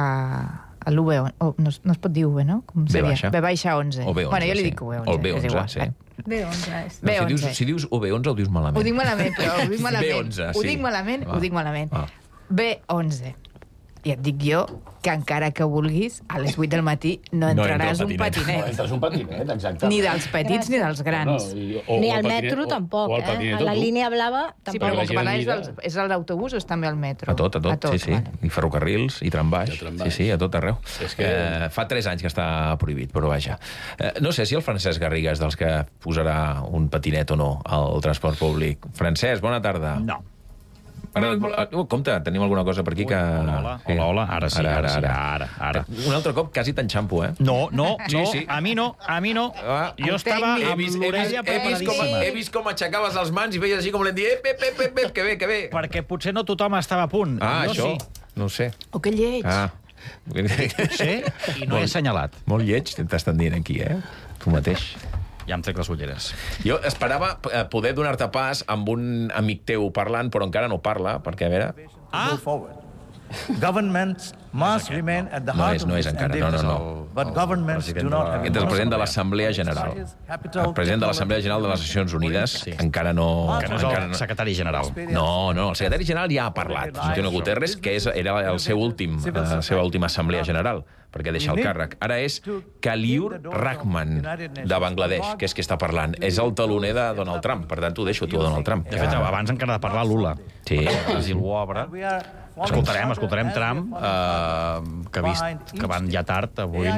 B: a, a l'U V onze, oh, no, es- no es pot dir U V, no? Com
C: V
B: seria?
C: baixa.
B: V baixa onze.
C: O V onze,
B: bueno, jo li
C: sí.
B: dic U V onze,
C: O el V onze,
B: és igual.
C: sí.
E: B onze és.
C: No, si,
B: B onze.
C: dius, si dius U V onze, ho dius malament.
B: Ho dic malament, però ho dic malament.
C: B onze,
B: Ho
C: sí.
B: dic malament,
C: Va.
B: ho dic malament.
C: Va.
B: B onze. I et dic jo que encara que vulguis, a les vuit del matí no
C: No
B: entraràs
C: entra
B: un
C: el patinet.
B: patinet.
D: No, entres un patinet, exacte.
B: Ni dels petits ni dels grans.
D: No, i- o-
E: Ni
D: o
E: al
D: el patinet-
E: metro
D: o-
E: tampoc,
D: o el
E: eh?
D: patinet
E: A la
D: o tu.
E: línia blava
B: Sí,
E: tampoc.
B: però
D: la
B: com que
D: gent
B: parlar és,
D: mira.
B: dels, és a l'autobús o és també al metro?
C: A tot, a tot, sí, sí.
B: vale.
C: I ferrocarrils, i trambaix.
D: I trambaix.
C: Sí, sí, a tot arreu.
D: És que-
C: Eh, fa tres anys que està prohibit, però vaja. Eh, no sé si el Francesc Garriga és dels que posarà un patinet o no al transport públic. Francesc, bona tarda.
A: No.
C: Ara, uh, compte, tenim alguna cosa per aquí que...
A: Hola, hola, hola. Ara sí, ara, sí, ara, ara.
C: Un altre cop quasi t'enxampo, eh?
A: No, no,
C: Sí,
A: no,
C: sí.
A: a mi no, a mi no.
C: Ah,
A: Jo estava
C: he
A: amb
C: vist, he, vist,
A: l'orella
C: he, vist com,
A: preparadíssima.
C: he vist com aixecaves les mans i veies així com l'hem dit, ep, ep, ep, ep, ep, que bé, que bé.
A: Perquè potser no tothom estava a punt.
C: Ah,
A: jo
C: això,
A: sí.
C: no ho sé.
B: O que lleig.
C: Ah.
A: Sí, i no he assenyalat.
C: Molt lleig, t'estan dient aquí, eh? Tu mateix.
A: Ja em trec les ulleres.
C: Jo esperava eh, poder donar-te pas amb un amic teu parlant, però encara no parla, perquè, a veure...
A: Ah!
H: Governments must remain at the
C: No
H: heart
C: és,
H: of
C: no és
H: this
C: encara, no, no,
H: endeavor.
C: no.
H: But governments do not have
C: Aquest és el president de l'Assemblea General. El president de l'Assemblea General de les Nacions Unides sí. encara no...
A: Que no és el secretari general.
C: No, no, el secretari general ja ha parlat, Antonio Guterres, que és, era el seu últim, la seva última Assemblea General, perquè deixa el càrrec. Ara és Khaliur Rahman, de Bangladesh, que és qui està parlant. És el taloner de Donald Trump, per tant, t'ho deixo tu a Donald Trump.
A: De fet, abans encara de parlar Lula.
C: Sí.
A: Si algú obre... Escoltarem, escoltarem Trump, eh, que, vist, que van ja tard, avui...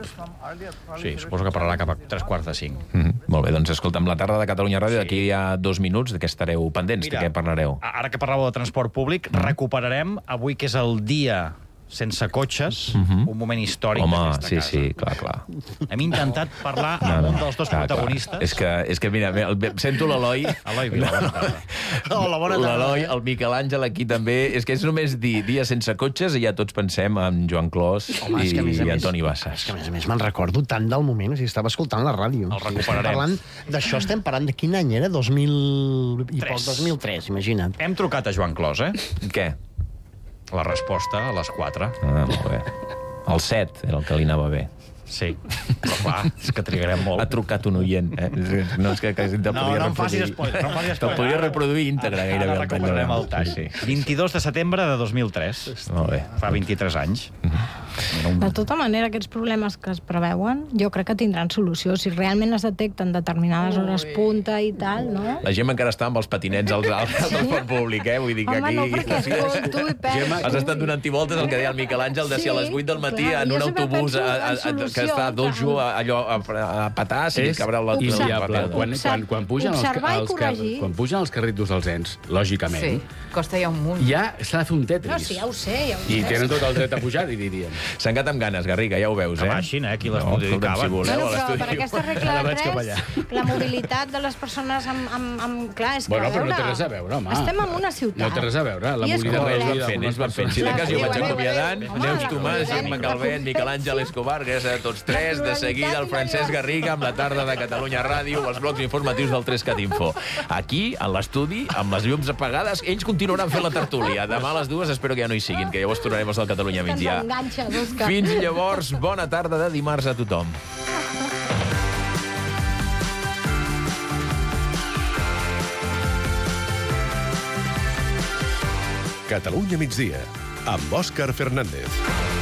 A: Sí, suposo que parlarà cap a tres quarts de cinc.
C: Mm -hmm. Molt bé, doncs escolta'm, la tarda de Catalunya Ràdio, d'aquí a dos minuts, de què estareu pendents,
A: Mira,
C: de què parlareu?
A: Ara que parlàveu de transport públic, mm. recuperarem, avui que és el dia sense cotxes,
C: Mm -hmm.
A: un moment històric
C: Home,
A: d'aquesta
C: sí,
A: casa.
C: sí, clar, clar.
A: Hem intentat parlar
C: No,
A: amb
C: no,
A: un dels dos
C: clar,
A: protagonistes.
C: Clar. És que, és que mira, el, sento l'Eloi...
A: Eloi Vila, bona tarda.
H: Hola, bona tarda.
C: L'Eloi, el Miquel Àngel aquí també. És que és només dir dia sense cotxes i ja tots pensem en Joan Clos
J: Home,
C: i,
J: és que, a més a
C: i
J: més,
C: Antoni
J: És
C: Bassas.
J: que, a més a més, me'n recordo tant del moment, o sigui, estava escoltant la ràdio.
A: El recuperarem.
J: Estem parlant d'això, estem parlant de quin any era? dos mil i poc, dos mil tres, imagina't.
A: Hem trucat a Joan Clos, eh?
C: Què?
A: La resposta a les quatre.
C: Ah, molt bé. El set era el que li anava bé.
A: Sí, però clar, és que trigarem molt.
C: Ha trucat un oient, eh? No, és que, que te
A: No,
C: podria
A: no em facis
C: reproduir.
A: spoiler, no em facis
C: Te'l
A: spoiler.
C: podria reproduir íntegre,
A: Ara
C: gairebé. el
A: recuperarem el tall.
C: Sí, sí.
A: vint-i-dos de setembre de dos mil tres.
C: Molt bé.
A: Fa vint-i-tres anys.
E: De tota manera, aquests problemes que es preveuen, jo crec que tindran solució. Si realment es detecten determinades hores punta i tal, no?
C: La Gemma encara està amb els patinets al, al transport públic, eh? Vull dir que
E: Home,
C: aquí...
E: no, perquè escolto i penso...
C: Has estat donant voltes el que deia el Miquel Àngel de si a les vuit del matí
E: clar,
C: en
E: jo
C: un
E: sempre
C: autobús
E: penso
C: a, a,
E: en
C: a, que
E: solució,
C: està dojo
E: clar.
C: a, allò a, a petar, si
D: És
C: cabrà la...
D: inviable. Quan,
E: Observ-
D: quan, quan, pugen els,
E: observar i
D: els, car-
E: corregir.
D: quan pugen els carritos dels ens, lògicament,
B: Sí, costa ja un munt.
D: ja s'ha de fer un Tetris.
E: No, sí, ja ho sé, ja ho sé.
D: I tenen tot el dret a pujar, i diríem.
C: S'han quedat amb ganes, Garriga, ja ho veus, eh?
A: Que baixin, eh? Aquí les
C: No, escolta'm,
A: modificaven.
C: si voleu,
E: Bueno,
C: a
E: però per
C: l'estudi.
E: aquesta regla
D: Ara
E: de
D: vaig cap
E: tres, la mobilitat de les persones amb... amb, amb clar, és que,
D: Bueno, però no
E: veure,
D: té res a veure, home.
E: Estem en una ciutat.
D: No té res a veure, la
E: I és
D: mobilitat
E: complex.
D: reduïda
C: Fent, ells van fent.
D: persones.
C: Si de cas jo vaig
E: Clar,
C: acomiadant,
E: home,
C: Neus
E: la
C: Tomàs,
E: convivència,
C: Gemma
E: la
C: Calvet, Miquel Àngel Escobar, gràcies a tots tres. De seguida el Francesc Garriga amb la tarda de Catalunya Ràdio, els blocs informatius del tres cat info. Aquí, en l'estudi, amb les llums apagades, ells continuaran fent la tertúlia. Demà a les dues espero que ja no hi siguin, que llavors tornarem al Catalunya
E: Que ens
C: migdia.
E: enganxa, Òscar.
C: Fins llavors, bona tarda de dimarts a tothom.
M: Catalunya migdia, amb Òscar Fernández.